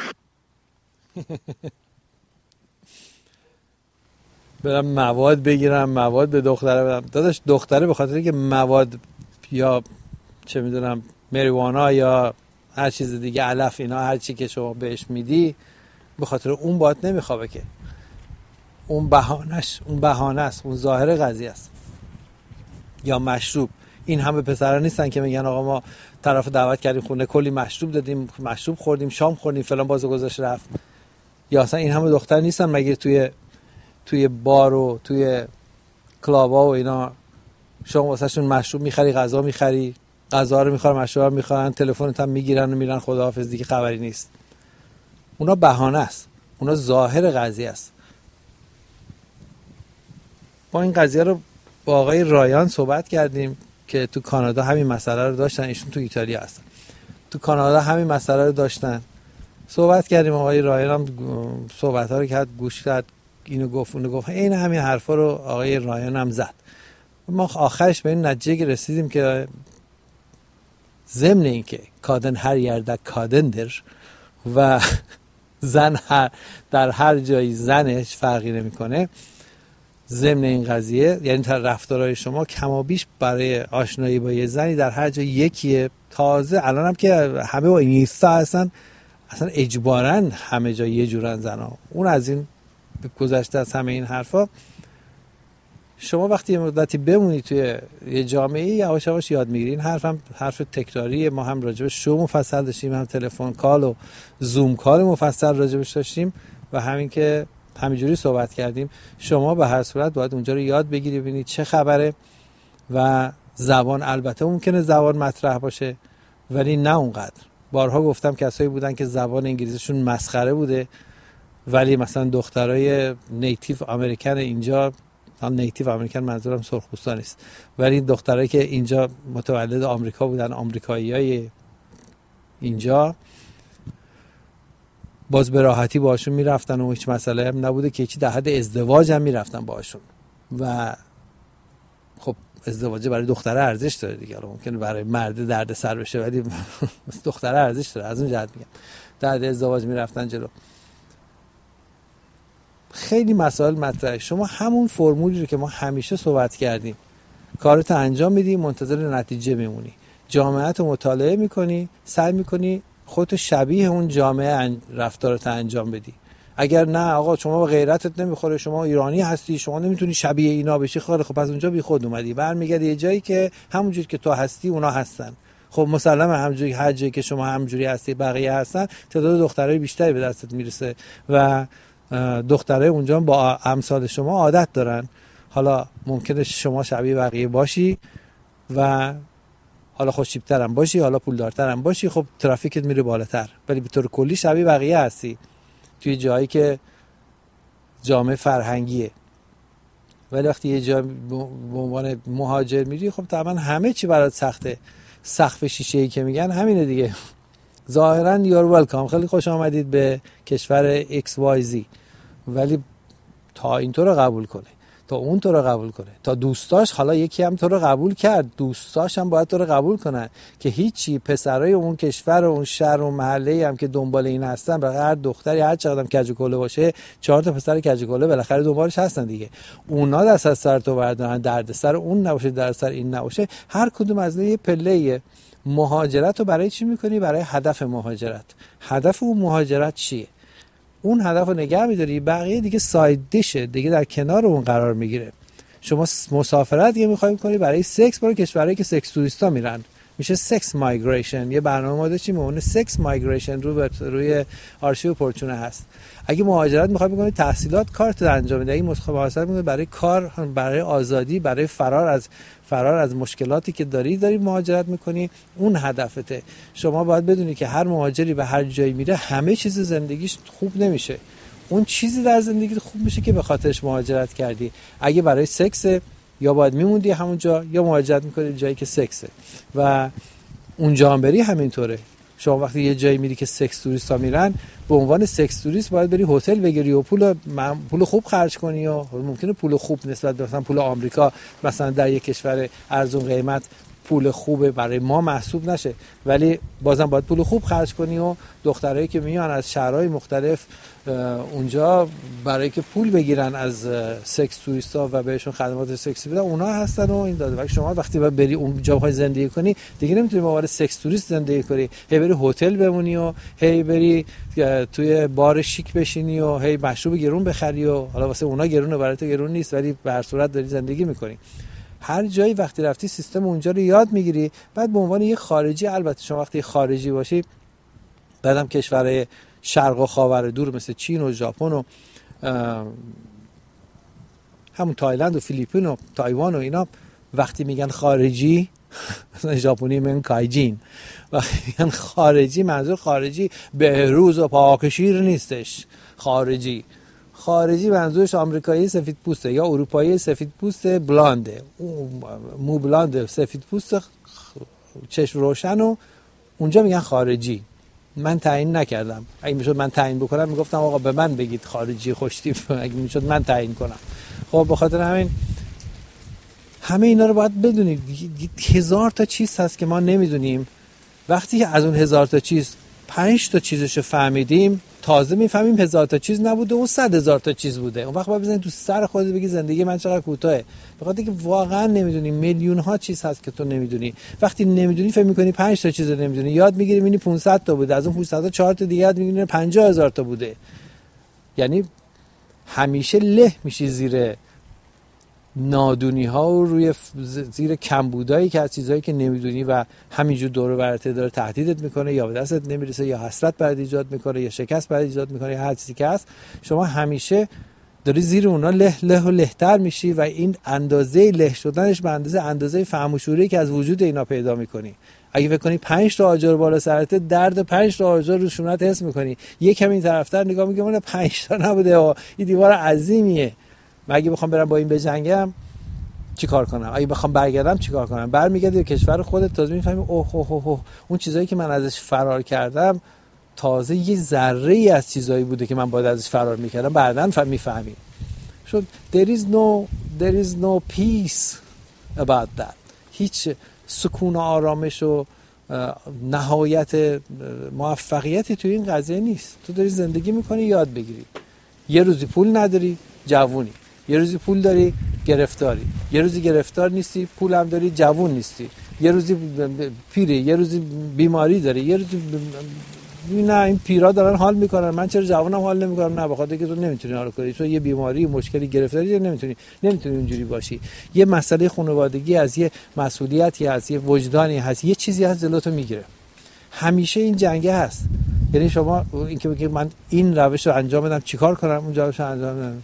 A: برم مواد بگیرم، مواد به دختره بدم. داداش دختره به خاطر که مواد یا چه میدونم مریوانا یا هر چیز دیگه علف اینا هر چی که شما بهش میدی به خاطر اون باید نمیخوابه که. اون بهانه است، اون ظاهر قضیه است. یا مشروب، این همه پسرا نیستن که میگن آقا ما طرف دعوت کردیم خونه کلی مشروب دادیم، مشروب خوردیم، شام خوردیم، فلان بازو گذاشت رفت. یا اصلا این همه دختر نیستن مگه توی بار و توی کلابا و اینا شما واسهشون مشروب میخری، غذا میخری، غذا رو میخورن، مشروب رو میخورن، تلفنت هم میگیرن و میرن خداحافظ، دیگه خبری نیست. اونا بهانه است، اونا ظاهر قضیه است. ما این قضیه رو با آقای رایان صحبت کردیم که تو کانادا همین مسئله رو داشتن، ایشون تو ایتالیا هستن، تو کانادا همین مسئله رو داشتن. صحبت کردیم، آقای رایان هم صحبت‌ها رو کرد، گوش کرد، اینو گفت اونو گفت، این همین حرفا رو آقای رایان هم زد. ما آخرش به این نتیجه رسیدیم که ضمن این که کادن هر یرده کادندر و زن در هر جایی زنش فرقی نمیکنه، ضمن این قضیه یعنی رفتارهای شما کمابیش برای آشنایی با یه زنی در هر جای یکیه. تازه الان هم که همه با اینستا هستن، اصلا اجباراً همه جا یه جورن زنا. اون از این گذشته از همه این حرفا. شما وقتی یه مدتی بمونی توی یه جامعه یواش یواش یاد میگیری. این حرف تکراریه. ما هم راجب شو مفصل داشتیم، هم تلفن کال و زوم کال مفصل راجبش داشتیم و همین که همینجوری صحبت کردیم. شما به هر صورت باید اونجا رو یاد بگیری، ببینید چه خبره. و زبان البته ممکنه زبان مطرح باشه ولی نه اونقدر. بارها گفتم کسایی بودن که زبان انگلیسیشون مسخره بوده ولی مثلا دخترای نیتیو امریکن اینجا، هم نیتیو امریکن منظورم سرخپوستان است، ولی دخترایی که اینجا متولد آمریکا بودن، آمریکاییای اینجا، باز به راحتی باهاشون میرفتن و هیچ مسئله هم نبوده که هیچ در حد ازدواج هم میرفتن باهاشون. و خب ازدواج برای دختره ارزش داره دیگه، ممکنه برای مرد درد سر بشه ولی دختره ارزش داره. از اون جهت میگم در حد ازدواج میرفتن جلو. خیلی مسائل مطرحه. شما همون فرمولی رو که ما همیشه صحبت کردیم، کارت انجام میدی، منتظر نتیجه میمونی، جامعهت رو مطالعه میکنی، سعی میکنی خودت شبیه اون جامعه رفتارت انجام بدی. اگر نه آقا شما به غیرتت نمیخوره، شما ایرانی هستی، شما نمیتونی شبیه اینا بشی، خب پس اونجا بی خود اومدی، برمیگردی یه جایی که همونجوری که تو هستی اونا هستن. خب مسلمه همونجوری هر جایی که شما همونجوری هستی بقیه هستن، تعداد دخترای بیشتری به دستت میرسه و دخترای اونجا با امثال شما عادت دارن. حالا ممکنه شما شبیه بقیه باشی و حالا خوش‌تیپ‌تر هم باشی، حالا پولدارتر هم باشی، خب ترافیکت میره بالاتر، ولی به طور کلی شبیه بقیه هستی توی جایی که جامعه فرهنگیه. ولی وقتی یه جا به عنوان مهاجر میری، خب طبعا همه چی برات سخته. سقف شیشه‌ای که میگن همینه دیگه. ظاهرا you're welcome، خیلی خوش آمدید به کشور XYZ، ولی تا این تو رو قبول کنه، تا اون تو رو قبول کنه، تا دوستاش، حالا یکی هم تو رو قبول کرد، دوستاش هم باید تو رو قبول کنن که هیچی. پسرای اون کشور و اون شهر و محله هم که دنبال این هستن، برای هر دختری هر چقدر کج و کوله باشه 4 تا پسر کج و کوله بالاخره دنبالش هستن دیگه. اونا دست از سر تو بردارن، دردسر اون نباشه، دردسر این نباشه. هر کدوم از اینا یه پله. مهاجرت رو برای چی میکنی؟ برای هدف مهاجرت. هدف اون مهاجرت چیه؟ اون هدف رو نگه میداری، بقیه دیگه ساید دیشه، دیگه در کنار اون قرار میگیره. شما مسافرت یه میخوای کنی برای سکس، برای کشورهایی که سکس توریستا میرن، میشه سکس مایگریشن. یه برنامه ما چی میمونه؟ سکس مایگریشن روی آرشیو پورچونه هست. اگه مهاجرت میخوای بکنی، تحصیلات، کارت انجام میدی، مهاجرت میکنی برای کار، برای آزادی، برای فرار از مشکلاتی که داری مهاجرت میکنی، اون هدفته. شما باید بدونی که هر مهاجری به هر جایی میره همه چیز زندگیش خوب نمیشه. اون چیزی در زندگیت خوب میشه که به خاطرش مهاجرت کردی. اگه برای سکس، یا باید میموندی همونجا یا مهاجرت میکنی جایی که سکسه. و اونجا هم بری همینطوره. شما وقتی یه جایی میری که سکس توریستا میرن، به عنوان سکس توریست باید بری هتل بگیری و پول خوب خرج کنی، و ممکنه پول خوب نسبت به مثلا پول آمریکا، مثلا در یک کشور ارزون قیمت پول خوبه برای ما محسوب نشه، ولی بازم باید پول خوب خرج کنی. و دخترایی که میان از شهرهای مختلف اونجا برای که پول بگیرن از سکس توریستا و بهشون خدمات سکسی بدن، اونا هستن و این داده. ولی شما وقتی بری اونجا بخوای زندگی کنی، دیگه نمیتونی به عنوان سکس توریست زندگی کنی. هی بری هتل بمونی و هی بری توی بار شیک بشینی و هی مشروب گرون بخری، و حالا واسه اونا گرونه، برای تو گرون نیست، ولی به هر صورت داری زندگی میکنی. هر جایی وقتی رفتی سیستم اونجا رو یاد میگیری. بعد به عنوان یه خارجی، البته شما وقتی خارجی باشی، بعدم کشورهای شرق و خاور دور مثل چین و ژاپن و همون تایلند و فیلیپین و تایوان و اینا، وقتی میگن خارجی، مثلا ژاپنی میگن کایجین، وقتی میگن خارجی، منظور خارجی بهروز و پاکشیر نیستش. خارجی منظورش آمریکایی سفید پوسته یا اروپایی سفید پوسته بلانده، مو بلانده، سفید پوسته، چشم روشن، و اونجا میگن خارجی. من تعیین نکردم. اگه میشد من تعیین بکنم میگفتم آقا به من بگید خارجی خوشتیپ، اگه میشد من تعیین کنم. خب به خاطر همین همه اینا رو باید بدونید. 1000 تا چیز هست که ما نمیدونیم. وقتی از اون 1000 تا چیز 5 تا چیزشو فهمیدیم، تازه میفهمیم 1000 تا چیز نبوده و 100,000 تا چیز بوده. اون وقت باید بزنید تو سر خودت بگی زندگی من چقدر کوتاهه. بخاطر اینکه واقعا نمیدونی، میلیون ها چیز هست که تو نمیدونی. وقتی نمیدونی فکر میکنی 5 تا چیز رو نمیدونی، یاد میگیری میبینی 500 تا بوده، از اون 500 تا 4 تا دیگه یاد میگیری 50,000 تا بوده. یعنی همیشه له میشی زیر نادونی ها و روی زیر کمبودایی که از چیزایی که نمیدونی و همینجور دور و برته داره تهدیدت میکنه، یا به دستت نمیرسه، یا حسرت برات ایجاد میکنه، یا شکست برات ایجاد میکنه، یا هر چیزی که هست. شما همیشه داری زیر اونا له و لهتر میشی و این اندازه له شدنش به اندازه فهم و شعوری که از وجود اینا پیدا میکنی. اگه فکر کنی 5 تا آجر بالا سرت، درد 5 تا آجر رو شونت حس میکنی. یکم این طرفتر نگاه میکنی، من 5 تا نبوده، این دیوار عظیمیه. اگه بخوام برم با این بجنگم چیکار کنم؟ اگه بخوام برگردم چیکار کنم؟ برمیگردی به کشور خودت، تازه میفهمی اوه اون چیزایی که من ازش فرار کردم تازه یه ذره ای از چیزایی بوده که من باید ازش فرار میکردم. بعداً میفهمی. شد there is no peace about that. هیچ سکون و آرامش و نهایت موفقیتی توی این قضیه نیست. تو داری زندگی میکنی، یاد بگیری. یه روزی پول نداری، جوونی. یه روزی پول داری، گرفتاری. یه روزی گرفتار نیستی، پول هم داری، جوون نیستی. یه روزی پیری، یه روزی بیماری داری، یه روزی نه این پیرا دارن حال میکنن، من چرا جوونم حال نمیکنم؟ نه، بخاطر اینکه تو نمیتونی حال کنی. تو یه بیماری، مشکلی، گرفتاری نمیتونی اونجوری باشی. یه مسئله خانوادگی از یه مسئولیتی از یه وجدانی هست، یه چیزی هست جلوتو میگیره. همیشه این جنگه هست. یعنی شما اینکه بگی من این روش رو انجام بدم چیکار کنم، اون روش رو انجام بدم،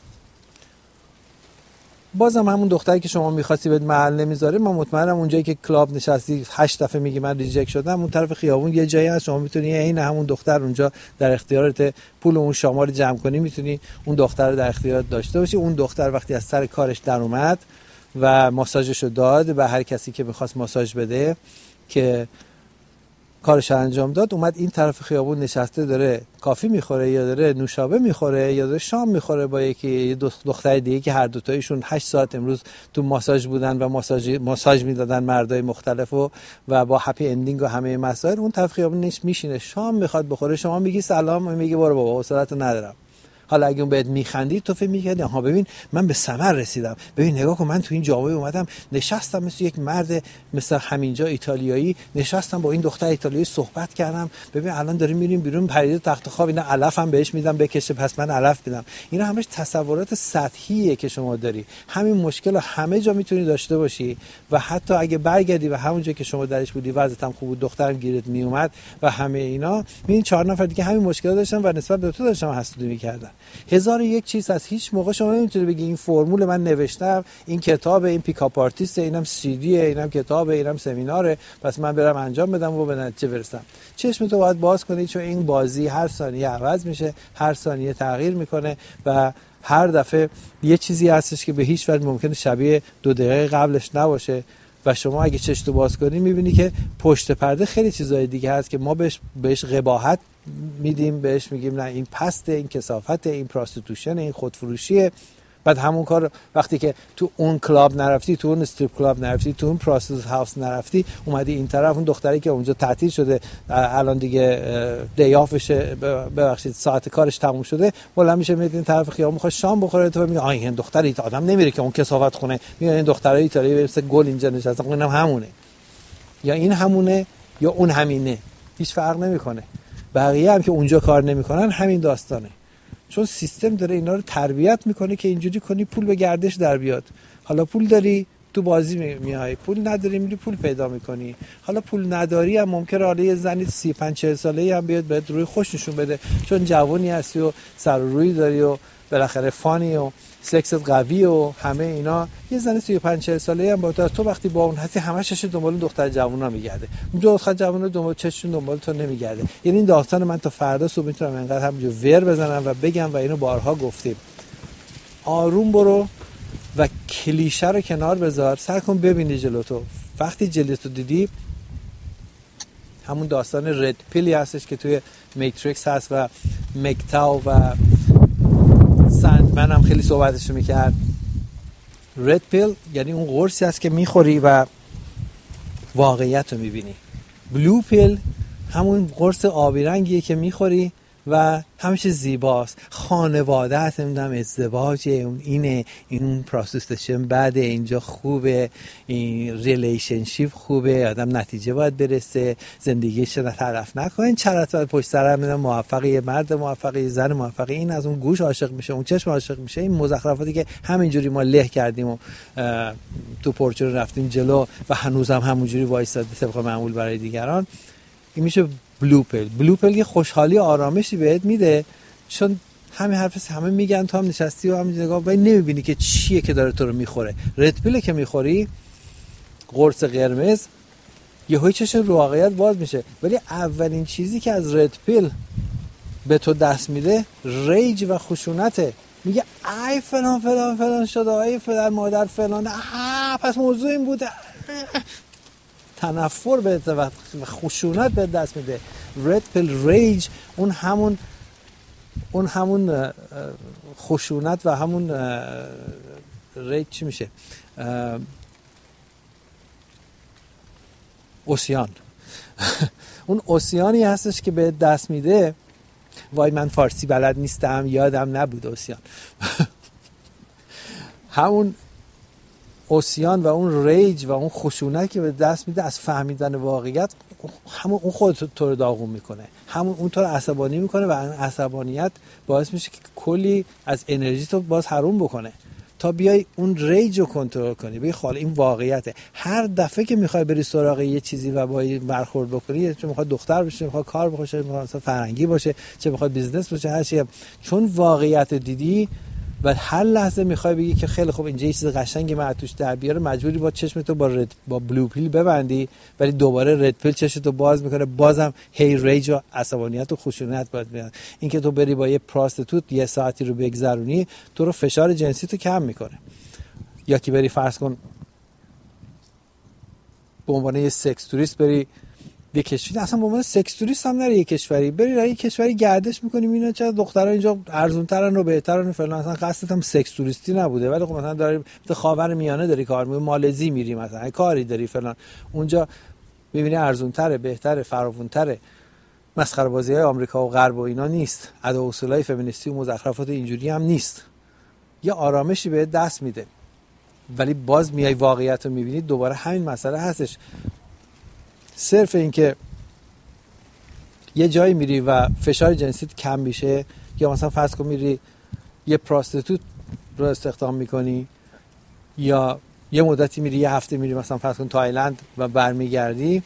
A: بازم همون دختری که شما می‌خواستی بهت محل نمیذاره. من مطمئنم اونجایی که کلاب نشستی 8 دفعه میگی من ریجکت شدم، اون طرف خیابون یه جایی هست شما میتونی عین همون دختر اونجا در اختیارت پول اون شما رو جمع کنی، میتونی اون دختر رو در اختیارت داشته باشی. اون دختر وقتی از سر کارش در اومد و ماساژشو داد به هر کسی که می‌خواست ماساژ بده، که کارش انجام داد، اومد این طرف خیابون نشسته داره کافی میخوره یا داره نوشابه میخوره یا داره شام میخوره با یکی دختر دیگه که هر دوتایشون 8 ساعت امروز تو ماساژ بودن و ماساژ میدادن مردای مختلف و با هپی اندینگ و همه مسائل. اون طرف خیابون میشینه شام میخواد بخوره، شما میگی سلام، میگه برو بابا حوصله‌تو ندارم. حالا اگه اون بهت میخندید تو فکر می‌کردی ها ببین من به ثمر رسیدم، ببین نگاه کن من تو این جامعه اومدم نشستم مثل یک مرد مثل همینجا ایتالیایی، نشستم با این دختر ایتالیایی صحبت کردم، ببین الان داریم میریم بیرون پریده تخت خواب، اینا علفم بهش میدم بکشه پس من علف میدم. اینا همش تصورات سطحیه که شما داری. همین مشکل رو همه جا میتونی داشته باشی و حتی اگه برگردی و همونجا که شما درش بودی وضعیت هم خوب بود، دخترم گیرت میومد و همه اینا، ببین 4 نفر دیگه همین مشکل داشتن و نسبت به تو داشتن حسودی میکردن. 1001 چیز از هیچ موقع شما نمیتونی بگی این فرمول من نوشتم، این کتاب، این پیکاپ آرتیست، اینم سی دی، اینم کتاب، اینم سمیناره، پس من برم انجام بدم و به نتیجه برسم. چشمتو باید باز کنی چون این بازی هر ثانیه عوض میشه، هر ثانیه تغییر میکنه و هر دفعه یه چیزی هستش که به هیچ وجه ممکنه شبیه 2 دقیقه قبلش نباشه و شما اگه چشتو باز کنی میبینی که پشت پرده خیلی چیزای دیگه هست که ما بهش قباحت میدیم، بهش میگیم نه این پسته، این کثافته، این پراستیتوشن، این خودفروشیه. بعد همون کار وقتی که تو اون کلاب نرفتی، تو اون استریپ کلاب نرفتی، تو اون پراستیتوت هاوس نرفتی، اومدی این طرف، اون دختری که اونجا تعطیل شده الان دیگه دیافشه، ببخشید ساعت کارش تموم شده، بالا میشه میاد این طرف خیابون میخواد شام بخوره، تو میگی این دختری آدم نمیره که اون کثافت خونه، میگن این دخترای ایتالیایی مثل گل اینجا نشسته، اونم همونه یا این همونه یا اون همینه، هیچ فرق نمیکنه. بقیه هم که اونجا کار نمیکنن همین داستانه، چون سیستم داره اینا رو تربیت میکنه که اینجوری کنی پول به گردش در بیاد. حالا پول داری تو بازی میای، پول نداری میری پول پیدا میکنی. حالا پول نداری هم ممکنه حالا یه زنی 35-40 ساله‌ای هم بیاد بهت روی خوش نشون بده چون جوونی هستی و سر و روی داری و بالاخره فانی و سکست قوی و همه اینا. یه زن 35-40 ساله‌ای هم با تو وقتی با اون هستی همش چش دنبال دختر جوونا میگرده، اون دختر جوونا دنبال چششون دنبال تو نمیگرده. یعنی این داستان من تا فردا صبح میتونم اینقدر همینجوری ور بزنم و بگم و اینو بارها گفتیم. آروم برو و کلیشه رو کنار بذار، سعی کن ببینی جلوتو. وقتی جلوتو دیدی همون داستان رد پیلی هستش که توی میتریکس هست و مکتاو و سندمن هم خیلی صحبتش رو میکرد. رد پیل یعنی اون قرصی هست که میخوری و واقعیت رو میبینی. بلو پیل همون قرص آبی رنگیه که میخوری و همیشه زیباست، خانواده هست، نمیدونم ازدواجه، اون اینه، این پروسستشن بعد اینجا خوبه، این ریلیشنشیپ خوبه، آدم نتیجه باید برسه، زندگیش رو طرف نکنه، چرت باید پشت سر هم موفقی، مرد موفقی، زن موفقی، این از اون گوش عاشق میشه، اون چشم عاشق میشه. این مزخرفاتی که همینجوری ما له کردیم و تو پورچه رفتیم جلو و هنوزم همونجوری وایساده طبق معمول برای دیگران، این میشه بلو پیل. بلو پیل یه خوشحالی آرامشی بهت میده چون همین حرف همه میگن، تو هم نشستی و همین نگاه و نمیبینی که چیه که داره تو رو میخوره. رد پیل که میخوری، قرص قرمز، یهو چش رو واقعیت باز میشه. ولی اولین چیزی که از رد پیل به تو دست میده ریج و خشونته. میگه ای فلان فلان فلان شده، ای پدر مادر فلان، پس موضوع این بوده. تنفر به و خشونت به دست میده. رد پیل ریج، اون همون خشونت و همون ریج چی میشه؟ اوسیان. اون اوسیانی هستش که به دست میده. وای من فارسی بلد نیستم، یادم نبود اوسیان. همون اوسیان و اون ریج و اون خشونت که به دست میده از فهمیدن واقعیت، همون اون خودت تو رو داغون میکنه، همون اون تو رو عصبانی میکنه و این عصبانیت باعث میشه که کلی از انرژی تو باز حروم بکنه تا بیای اون ریج رو کنترل کنی. بگی خاله این واقعیته. هر دفعه که میخوای بری سراغ یه چیزی و با این برخورد بکنی، چه میخواد دختر بشه، میخواد کار بکنه، میخواد فرنگی باشه، چه میخواد بیزنس باشه، هر چی، چون واقعیت دیدی و هر لحظه میخوای بگی که خیلی خوب اینجا یه چیز قشنگی من توش در بیاره، مجبوری با چشمتو با بلو پیل ببندی، ولی دوباره رد پیل چشمتو باز میکنه، بازم هی ریج و عصبانیت و خشونت باید بیاد. این که تو بری با یه پراستیتوت یه ساعتی رو بگذرونی، تو رو فشار جنسی تو کم میکنه. یا که بری فرض کن به عنوان یه سکس توریست بری یه کشوری، اصلا به عنوان سکس توریست هم نری یه کشوری بری در یه کشوری گردش میکنی میبینی چرا دخترها اینجا ارزان‌ترن و بهترن و فلان، اصلا قصدت هم سکس توریستی نبوده، ولی خب مثلا داری تو خاورمیانه داری کار میکنی، مالزی میری مثلا کاری داری فلان، اونجا میبینی ارزان‌تره، بهتره، فراوان‌تره. مسخره بازی‌های آمریکا و غرب و اینا نیست، ادا و اصولای فمینیستی و مزخرفات اینجوری هم نیست. یه آرامشی به دست میده. ولی باز میای واقعیت رو میبینی دوباره همین مسئله هستش. صرف این که یه جایی میری و فشار جنسیت کم میشه، یا مثلا فرض کن میری یه پراستیتوت رو استخدام میکنی، یا یه مدتی میری یه هفته میری مثلا فرض کن تایلند و برمیگردی،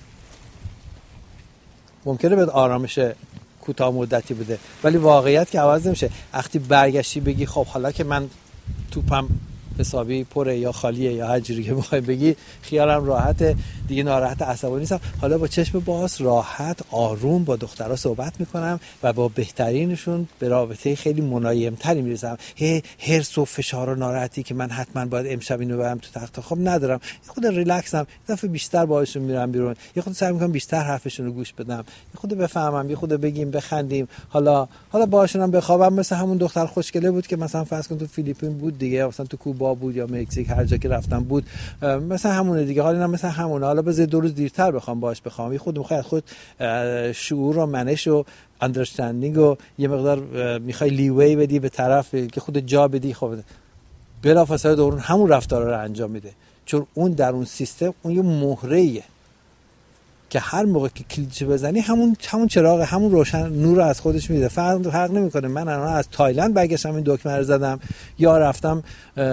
A: ممکنه بهت آرامش کوتاه مدتی بده، ولی واقعیت که عوض نمیشه. وقتی برگشتی بگی خب حالا که من توپم حسابی پره یا خالیه یا هر جوری که بخوای بگی، خیالم راحته دیگه، ناراحت عصبانی نیستم، حالا با چشم باز راحت آروم با دخترها صحبت میکنم و با بهترینشون به رابطه خیلی ملایم‌تری میرسم. هرس و فشار و ناراحتی که من حتما باید امشب اینو برم تو تخت خواب ندارم، خود ریلکسم، یه دفعه بیشتر باهاشون میرم بیرون، یه خود سعی میکنم بیشتر حرفشون رو گوش بدم، یه خود بفهمم، یه خود بگیم بخندیم، حالا باهاشونم بخوابم. مثل همون دختر خوشگله بود که مثلا فرض کن تو فیلیپین بود دیگه، مثلا تو کوبا بود یا مکزیک، هر جا که رفتم بود، مثلا همونه دیگه، حالا مثلا همونه، حالا بذار 2 روز دیرتر بخوام باهاش بخوام. خود میخوای خود شعور و منش و اندرستندینگ و یه مقدار میخوای لیوی بدی به طرف که خود جا بدی، خب بلافاصله دورون همون رفتارا رو انجام میده، چون اون در اون سیستم اون یه مهره‌ایه که هر موقع که کلیدش بزنی همون چراغ، همون روشن نور رو از خودش میده. فرق نمیکنه من الان از تایلند برگشتم این دکمه رو زدم، یا رفتم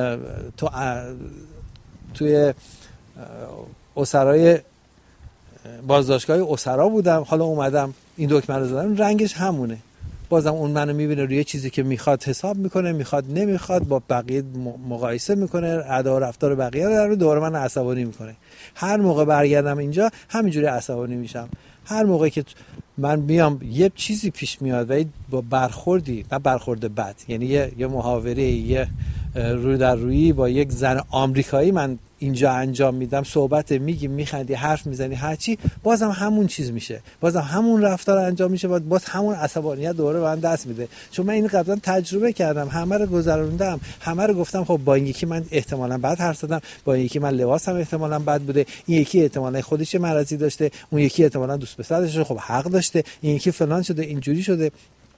A: توی اسرای بازداشتگاه اسرا بودم، حالا اومدم این دکمه رو زدم، رنگش همونه، بازم اون منو میبینه روی چیزی که میخواد حساب میکنه، میخواد نمیخواد، با بقیه مقایسه میکنه، ادا و رفتار بقیه رو دوباره من عصبانی میکنه. هر موقع برگردم اینجا همینجوری عصبانی میشم. هر موقع که من میام یه چیزی پیش میاد و با برخوردی، نه برخورد بد، یعنی یه محاوره، یه روی در رویی با یک زن آمریکایی من اینجا انجام میدم، صحبت میگی، میخندی، حرف میزنی، هرچی، بازم همون چیز میشه، بازم همون رفتار انجام میشه، باز همون عصبانیت دوباره به من دست میده. چون من این قبلا تجربه کردم، همه رو گذروندم، همه رو گفتم خب با این یکی من احتمالاً بد حرف زدم، با این یکی من لباسم احتمالاً بد بوده، این یکی احتمالاً خودش مرضی داشته، اون یکی احتمالاً دوست پسرش خب حق داشته، این یکی فلان شده، اینجوری شده.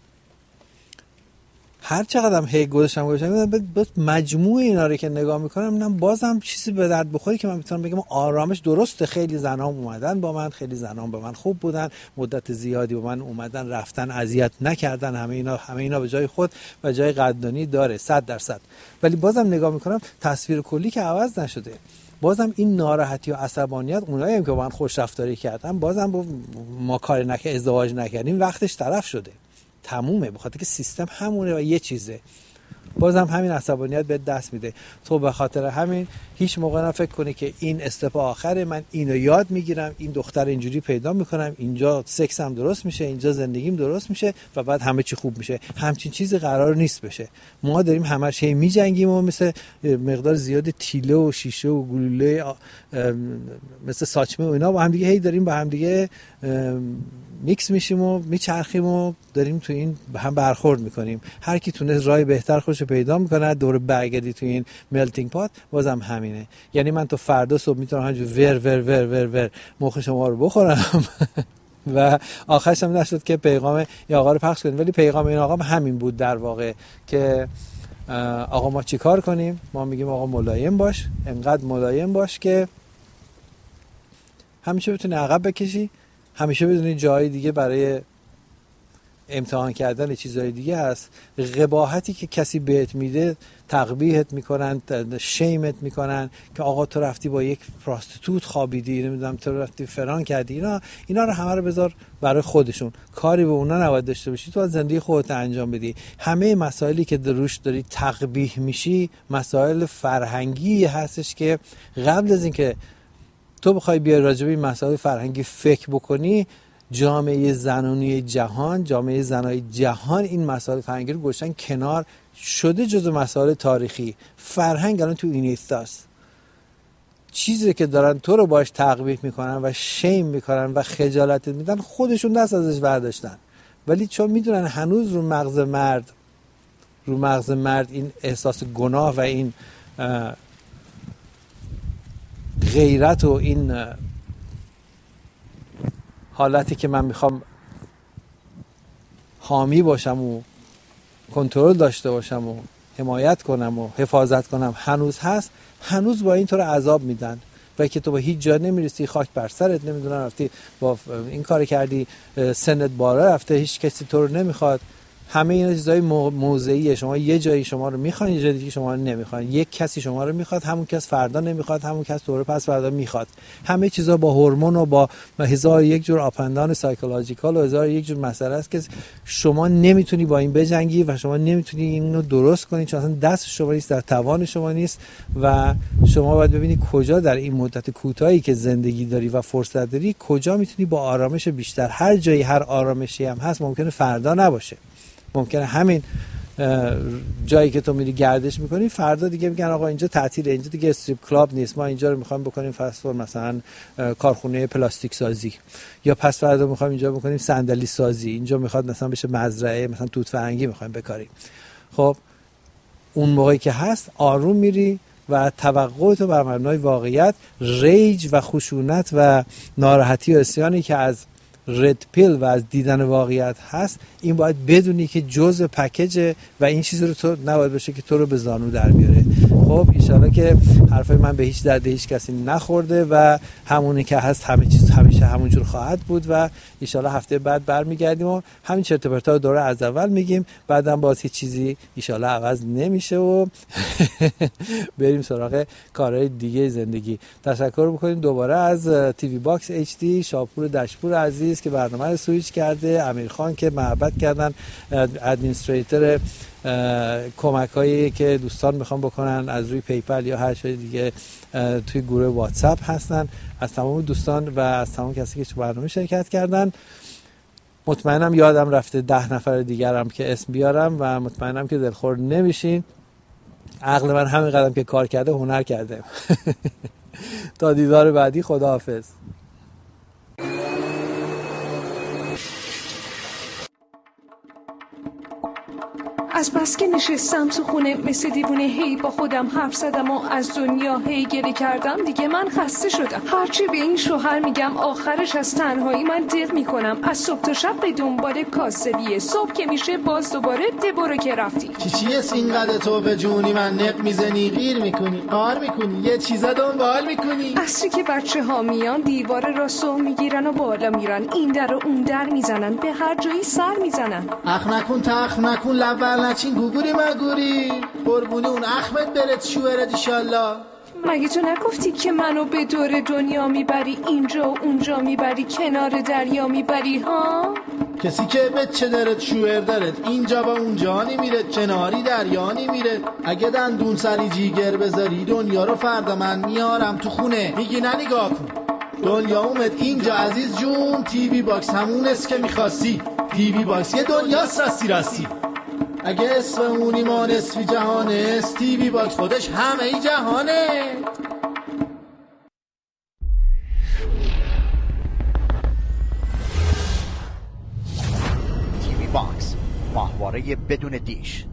A: هر چقدرم هی گذاشتم باز مجموع اینا رو که نگاه میکنم، من بازم چیزی به درد بخوری که من میتونم بگم آرامش. درسته خیلی زنام اومدن با من، خیلی زنام با من خوب بودن، مدت زیادی با من اومدن رفتن، اذیت نکردن، همه اینا به جای خود و جای قدردانی داره 100%. ولی بازم نگاه میکنم تصویر کلی که عوض نشده. بازم این ناراحتی و عصبانیت، اونایی هم که با من خوش رفتاری کردن، بازم ما کار ازدواج نکردیم، وقتش طرف شده، تمومه، بخاطر که سیستم همونه و یه چیزه، بازم همین عصبانیت به دست میده. تو به خاطر همین هیچ موقع نفکر کنی که این استپ آخره، من اینو یاد میگیرم، این دختر اینجوری پیدا میکنم، اینجا سکسم درست میشه، اینجا زندگیم درست میشه و بعد همه چی خوب میشه. همچین چیزی قرار نیست بشه. ما داریم همش هی میجنگیم و مثل مقدار زیاد تیله و شیشه و گلوله مثل ساچمه و اینا با هم دیگه هی داریم با هم دیگه میکس میشیم و میچرخیم و داریم تو این هم برخورد میکنیم. هر کی تونه راه بهتر خودشو پیدا میکنه، دور برگردی تو این ملتینگ پات، بازم همینه. یعنی من تو فردا صبح میتونم همینجوری ور ور ور ور ور مخ شما رو بخورم و آخرش هم نشد که پیغام این آقا رو پخش کنیم. ولی پیغام این آقا همین بود در واقع که آقا ما چی کار کنیم؟ ما میگیم آقا ملایم باش، انقدر ملایم باش که همیشه بتونی عقب بکشی، همیشه بدونی جای دیگه برای امتحان کردن چیزهای دیگه هست. قباحتی که کسی بهت میده، تقبیحت میکنن، شیمت میکنن که آقا تو رفتی با یک پراستیتوت خوابیدی، نمیدونم تو رفتی فران کردی، اینا رو همه رو بذار برای خودشون، کاری به اونا نباید داشته باشی، تو از زندگی خودت انجام بدی. همه مسائلی که دروش داری تقبیح میشی مسائل فرهنگی هستش که قبل از اینکه تو بخوای بیای راجع به این مسائل فرهنگی فکر بکنی، جامعه زنانی جهان، جامعه زنای جهان این مسائل فرهنگی رو گذاشتن کنار، شده جزو مسائل تاریخی. فرهنگ الان تو این ایستاست. چیزی که دارن تو رو باش تقبیح میکنن و شیم میکنن و خجالت میدن خودشون دست ازش برداشتن، ولی چون میدونن هنوز رو مغز مرد این احساس گناه و این غیرت و این حالتی که من میخوام حامی باشم و کنترل داشته باشم و حمایت کنم و حفاظت کنم هنوز هست، هنوز با این تو رو عذاب میدن و که تو به هیچ جا نمیرسی، خاک بر سرت، نمیدونم رفتی با این کار کردی، سنت بالا رفته، هیچ کسی تو رو نمیخواد. همه این چیزای موضعیه. شما یه جایی شما رو میخوان، یه جایی دیگه شما رو نمیخوان. یک کسی شما رو میخواد، همون کس فردا نمیخواد، همون کس تو رو پس فردا میخواد. همه چیزا با هورمون و با هزار یک جور آپندان سایکولوژیکال و هزار یک جور مسئله است که شما نمیتونی با این بجنگی و شما نمیتونی اینو درست کنی، چون اصلا دست شما نیست، در توان شما نیست و شما باید ببینی کجا در این مدت کوتاهی که زندگی داری و فرصت داری کجا میتونی با آرامش بیشتر. هر جایی هر آرامشی هم هست ممکنه فردا نباشه. ممکنه همین جایی که تو میری گردش میکنی فردا دیگه میگن آقا اینجا تعطیله، اینجا دیگه استریپ کلاب نیست، ما اینجا رو میخوایم بکنیم فستور مثلا کارخونه پلاستیک سازی، یا پس فردا میخوایم اینجا بکنیم صندلی سازی، اینجا میخواد مثلا بشه مزرعه مثلا توت فرنگی میخوایم بکاریم. خب اون موقعی که هست آروم میری و توقع تو بر مبنای واقعیت، ریج و خشونت و ناراحتی و عصیانی که از رد پیل و از دیدن واقعیت هست، این باید بدونی که جزء پکیج و این چیز رو تو نباید باشه که تو رو به زانو در بیاره. خب انشالله که حرفای من به هیچ درد هیچ کسی نخورده و همونی که هست همه چیز همیشه همونجور خواهد بود و انشالله هفته بعد برمیگردیم و همین چرت و پرتا رو دوره از اول میگیم، بعدم باز هیچ چیزی انشالله عوض نمیشه و بریم سراغ کارهای دیگه زندگی. تشکر میکنیم دوباره از تیوی باکس اچ دی، شاپور دشپور عزیز که برنامه رو سویچ کرده، امیرخان که محبت کردن، ادمنستریتور کمکایی که دوستان میخوان بکنن از روی پیپل یا هر چیز دیگه توی گروه واتساپ هستن، از تمام دوستان و از تمام کسی که تو برنامه شرکت کردن. مطمئنم یادم رفته 10 نفر دیگرم که اسم بیارم و مطمئنم که دلخور نمیشین. عقل من همین قدم که کار کرده هنر کرده. تا دیدار بعدی، خداحافظ.
E: از بس که نشستم تو خونه مثل دیوونه، هی با خودم حرف زدم و از دنیا هی گله کردم. دیگه من خسته شدم، هرچی به این شوهر میگم آخرش از تنهایی من دق میکنم. از صبح تا شب به دنبال کاسبیه، صبح که میشه باز دوباره برو که رفتی.
F: چیه اینقدر تو به جونی من نق میزنی، غیر میکنی، قار میکنی، یه چیزا دنبال میکنی.
E: اصری که بچه ها میان دیوار راستو میگیرن و بالا میرن، این در و اون در میزنن، به هر جایی سر میزنن.
F: اخ نکن تخ نکن لبر نچین گوگوری مگوری، قربونه اون احمد برد شوهرت ایشالله.
E: مگه تو نگفتی که منو به دور دنیا میبری، اینجا و اونجا میبری، کنار دریا میبری ها؟
F: کسی که بچه دارد شوهر دارد، اینجا با اونجا نمیره، کناری دریا نمیره. اگه دندون سری جیگر بذاری دنیا رو فردا من میارم تو خونه. میگی نه نگاه کن دنیا اومد اینجا عزیز جون، تیوی باکس همون است که میخواستی. تیوی باکس یه دنیاست راستی. اگه اسم اون ایمان اسفی جهانه است، تیوی باکس خودش همه ای جهانه.
G: تیوی باکس، ماهواره بدون دیش.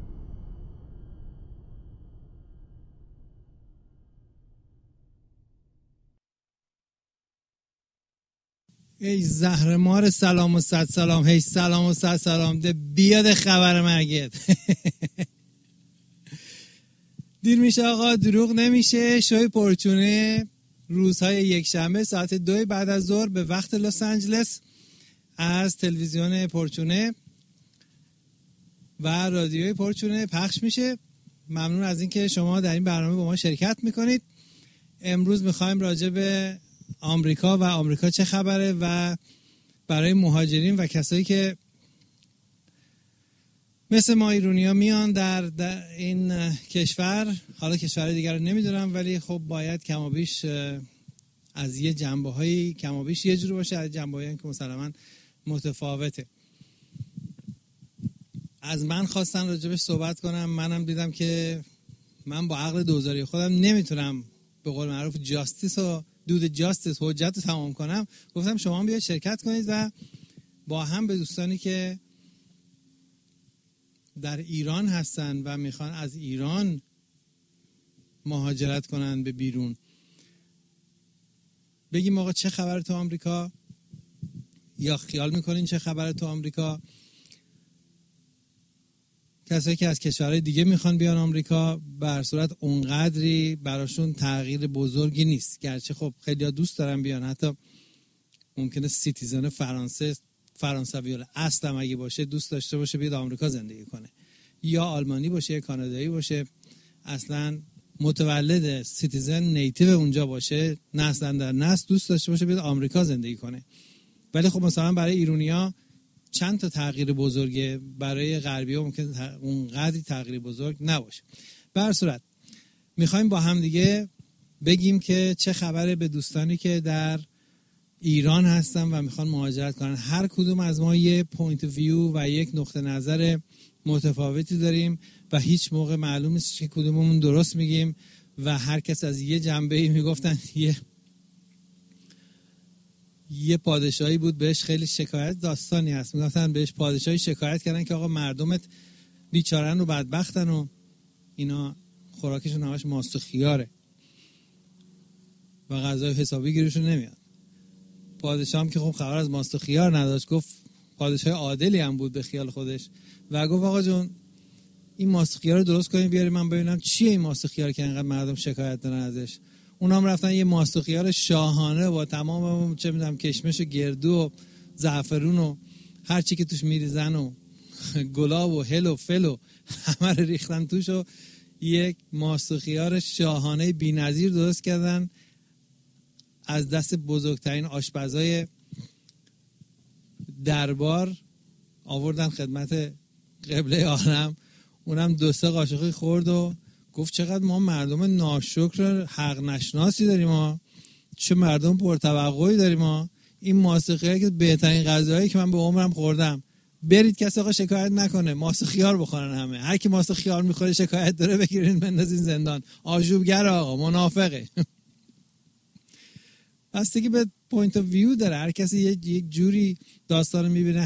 H: ای زهرمار سلام و صد سلام، هی سلام و صد سلام، ده بیاد خبر مرگت. دیر میشه آقا، دروغ نمیشه. شوی پرچونه روزهای یک شنبه ساعت 2 بعد از ظهر به وقت لس آنجلس از تلویزیون پرچونه و رادیوی پرچونه پخش میشه. ممنون از اینکه شما در این برنامه با ما شرکت میکنید. امروز میخوایم راجع به آمریکا و آمریکا چه خبره و برای مهاجرین و کسایی که مثل ما ایرانی‌ها میان در این کشور، حالا کشور دیگر رو نمیدونم ولی خب باید کم و بیش از یه جنبه‌هایی کم و بیش یه جور باشه، از جنبه‌هایی که مسلماً متفاوته. از من خواستن راجبش صحبت کنم، منم دیدم که من با عقل دوزاری خودم نمیتونم به قول معروف جاستیس و دود جاستیس حجت رو تمام کنم، گفتم شما بیاید شرکت کنید و با هم به دوستانی که در ایران هستن و میخوان از ایران مهاجرت کنن به بیرون بگیم آقا چه خبر تو آمریکا، یا خیال میکنین چه خبر تو آمریکا. کسایی که از کشورهای دیگه میخوان بیان آمریکا به هر صورت اونقدری براشون تغییر بزرگی نیست، گرچه خب خیلی ها دوست دارن بیان، حتی ممکنه سیتیزن فرانسوی اصلا اگه باشه دوست داشته باشه بیاد آمریکا زندگی کنه، یا آلمانی باشه یا کانادایی باشه اصلا متولد سیتیزن نیتیو اونجا باشه، نسل در نسل دوست داشته باشه بیاد آمریکا زندگی کنه. ولی خب مثلا برای ایرانی‌ها چند تا تغییر بزرگه، برای غربی‌ها ممکنه اونقدری تغییر بزرگ نباشه. به هر صورت میخوایم با هم دیگه بگیم که چه خبره به دوستانی که در ایران هستن و میخوان مهاجرت کنن. هر کدوم از ما یه پوینت ویو و یک نقطه نظر متفاوتی داریم و هیچ موقع معلوم نیست که کدوممون درست میگیم و هر کس از یه جنبه‌ای میگفتن. یه پادشاهی بود بهش خیلی شکایت، داستانی هست، میگفتن بهش پادشاهی شکایت کردن که آقا مردمت بیچارن و بدبختن و اینا خوراکشون همش ماست و خیاره و غذای حسابی گیرشون نمیاد. پادشاه هم که خب خبر از ماست و خیار نداشت، گفت پادشاه عادلی هم بود به خیال خودش و گفت آقا جون این ماست و خیار رو درست کنیم بیاریم من ببینم چیه این ماست و خیار که اینقدر مردم شکایت دارن ازش. اونام رفتن یه ماست و خیار شاهانه با تمام چه میدونم کشمش و گردو و زعفرون و هر چی که توش میریزن و گلاب و هل و فل و همه رو ریختن توش و یک ماست و خیار شاهانه بی‌نظیر درست کردن، از دست بزرگترین آشپزای دربار آوردن خدمت قبله عالم. اونم 2-3 قاشقی خورد و گفت چقدر ما مردم ناشکر حق نشناسی داریم، ما چه مردم پرتوقعی داریم، ما این ماست و خیار که بهترین غذایی که من به عمرم خوردم. برید کسی آقا شکایت نکنه، ماست و خیار بخورن همه، هر کی ماست و خیار میخوره شکایت داره بگیرین بندازین زندان، آشوبگر آقا منافقه. بستگی به پوینت آف ویو داره، هر کسی یک جوری داستان رو میبینه،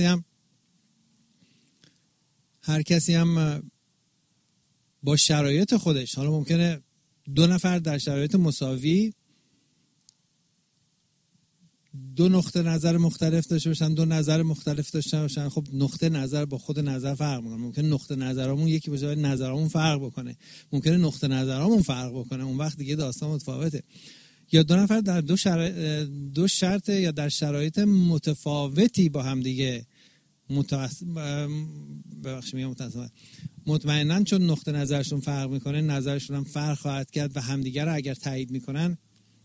H: هر کسی هم با شرایط خودش. حالا ممکنه 2 نفر در شرایط مساوی 2 نقطه نظر مختلف داشته باشن، 2 نظر مختلف داشته باشن، خب نقطه نظر با خود نظر فرق میکنه. ممکنه نقطه نظرمون یکی باشه ولی نظرمون فرق بکنه، ممکنه نقطه نظرمون فرق بکنه، اون وقت دیگه داستان متفاوته. یا 2 نفر در 2 شرط یا در شرایط متفاوتی با هم دیگه مطمئناً چون نقطه نظرشون فرق میکنه نظرشون هم فرق خواهد کرد و همدیگه رو اگر تایید میکنن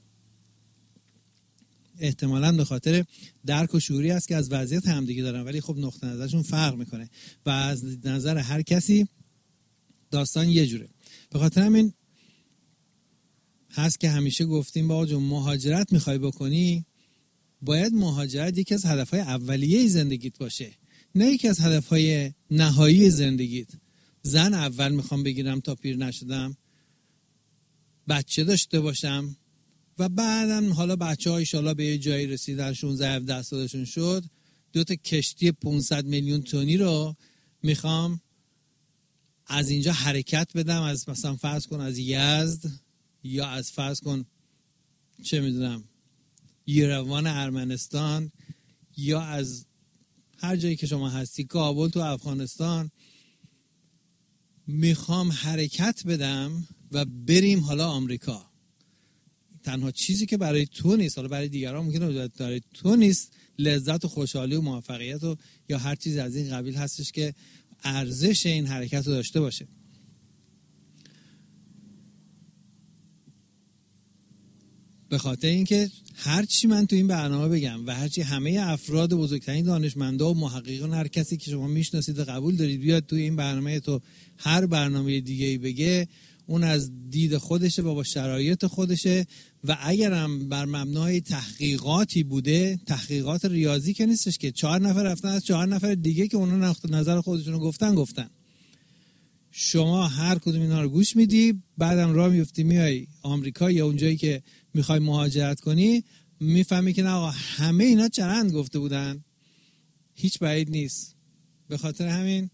H: احتمالاً به خاطر درک و شعوری است که از وضعیت همدیگه دارن، ولی خب نقطه نظرشون فرق میکنه و از نظر هر کسی داستان یه جوره. به خاطر همین هست که همیشه گفتیم با جون مهاجرت میخوای بکنی، باید مهاجرت یکی از هدفهای اولیه زندگیت باشه، نه یکی از هدفهای نهایی زندگیت. زن اول میخوام بگیرم تا پیر نشدم، بچه داشته باشم و بعدم حالا بچه ها ایشالا به یه جایی رسیدن 16-17 سالشون شد، 2 تا کشتی 500 میلیون تونی رو میخوام از اینجا حرکت بدم، از مثلا فرض کن از یزد یا از فرض کن چه میدونم یروان ارمنستان یا از هر جایی که شما هستی کابل تو افغانستان، میخوام حرکت بدم و بریم حالا آمریکا. تنها چیزی که برای تو نیست، حالا برای دیگران ممکنه برای تو نیست، لذت و خوشحالی و موفقیت و یا هر چیز از این قبیل هستش که ارزش این حرکت رو داشته باشه. به خاطر اینکه هرچی من تو این برنامه بگم و هرچی همه افراد بزرگترین دانشمندا و محققان هر کسی که شما میشناسید و قبول دارید بیاد تو این برنامه تو هر برنامه دیگه‌ای بگه، اون از دید خودشه و با شرایط خودشه و اگرم بر مبنای تحقیقاتی بوده، تحقیقات ریاضی که نیستش که 4 نفر رفتن از 4 نفر دیگه که اونا نقطه نظر خودشونو گفتن. شما هر کدوم اینا رو گوش میدی، بعدم راه میفتی میای آمریکا یا اونجایی که میخوای مهاجرت کنی، میفهمی که نه آقا همه اینا چرند گفته بودن، هیچ بعید نیست. به خاطر همین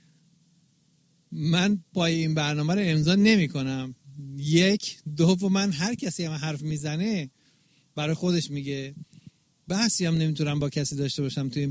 H: من پای این برنامه رو امضا نمی کنم. یک دوم هر کسی هم حرف میزنه برای خودش میگه، بحثی هم نمیتونم با کسی داشته باشم توی